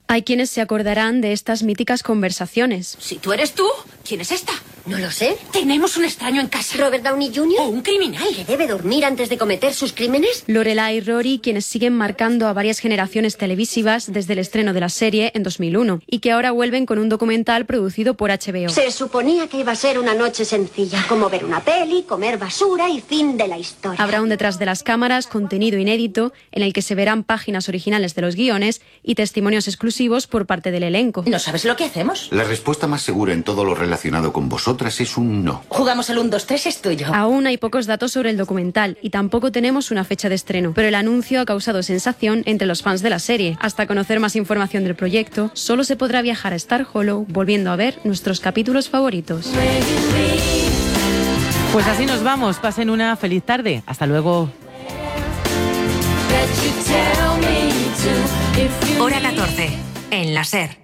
Speaker 1: Hay quienes se acordarán de estas míticas conversaciones.
Speaker 7: Si tú eres tú, ¿quién es esta? No lo sé. Tenemos un extraño en casa. ¿Robert Downey junior? ¿O un criminal? ¿Que debe dormir antes de cometer sus crímenes?
Speaker 1: Lorelai y Rory, quienes siguen marcando a varias generaciones televisivas desde el estreno de la serie en dos mil uno y que ahora vuelven con un documental producido por H B O.
Speaker 7: Se suponía que iba a ser una noche sencilla, como ver una peli, comer basura y fin de la historia.
Speaker 1: Habrá un detrás de las cámaras, contenido inédito, en el que se verán páginas originales de los guiones y testimonios exclusivos por parte del elenco.
Speaker 7: ¿No sabes lo que hacemos?
Speaker 8: La respuesta más segura en todo lo relacionado con vosotras es un no.
Speaker 7: Jugamos al uno, dos, tres, es tuyo.
Speaker 1: Aún hay pocos datos sobre el documental y tampoco tenemos una fecha de estreno, pero el anuncio ha causado sensación entre los fans de la serie. Hasta conocer más información del proyecto, solo se podrá viajar a Star Hollow volviendo a ver nuestros capítulos favoritos.
Speaker 4: Pues así nos vamos. Pasen una feliz tarde. Hasta luego.
Speaker 2: Hora catorce, en la SER.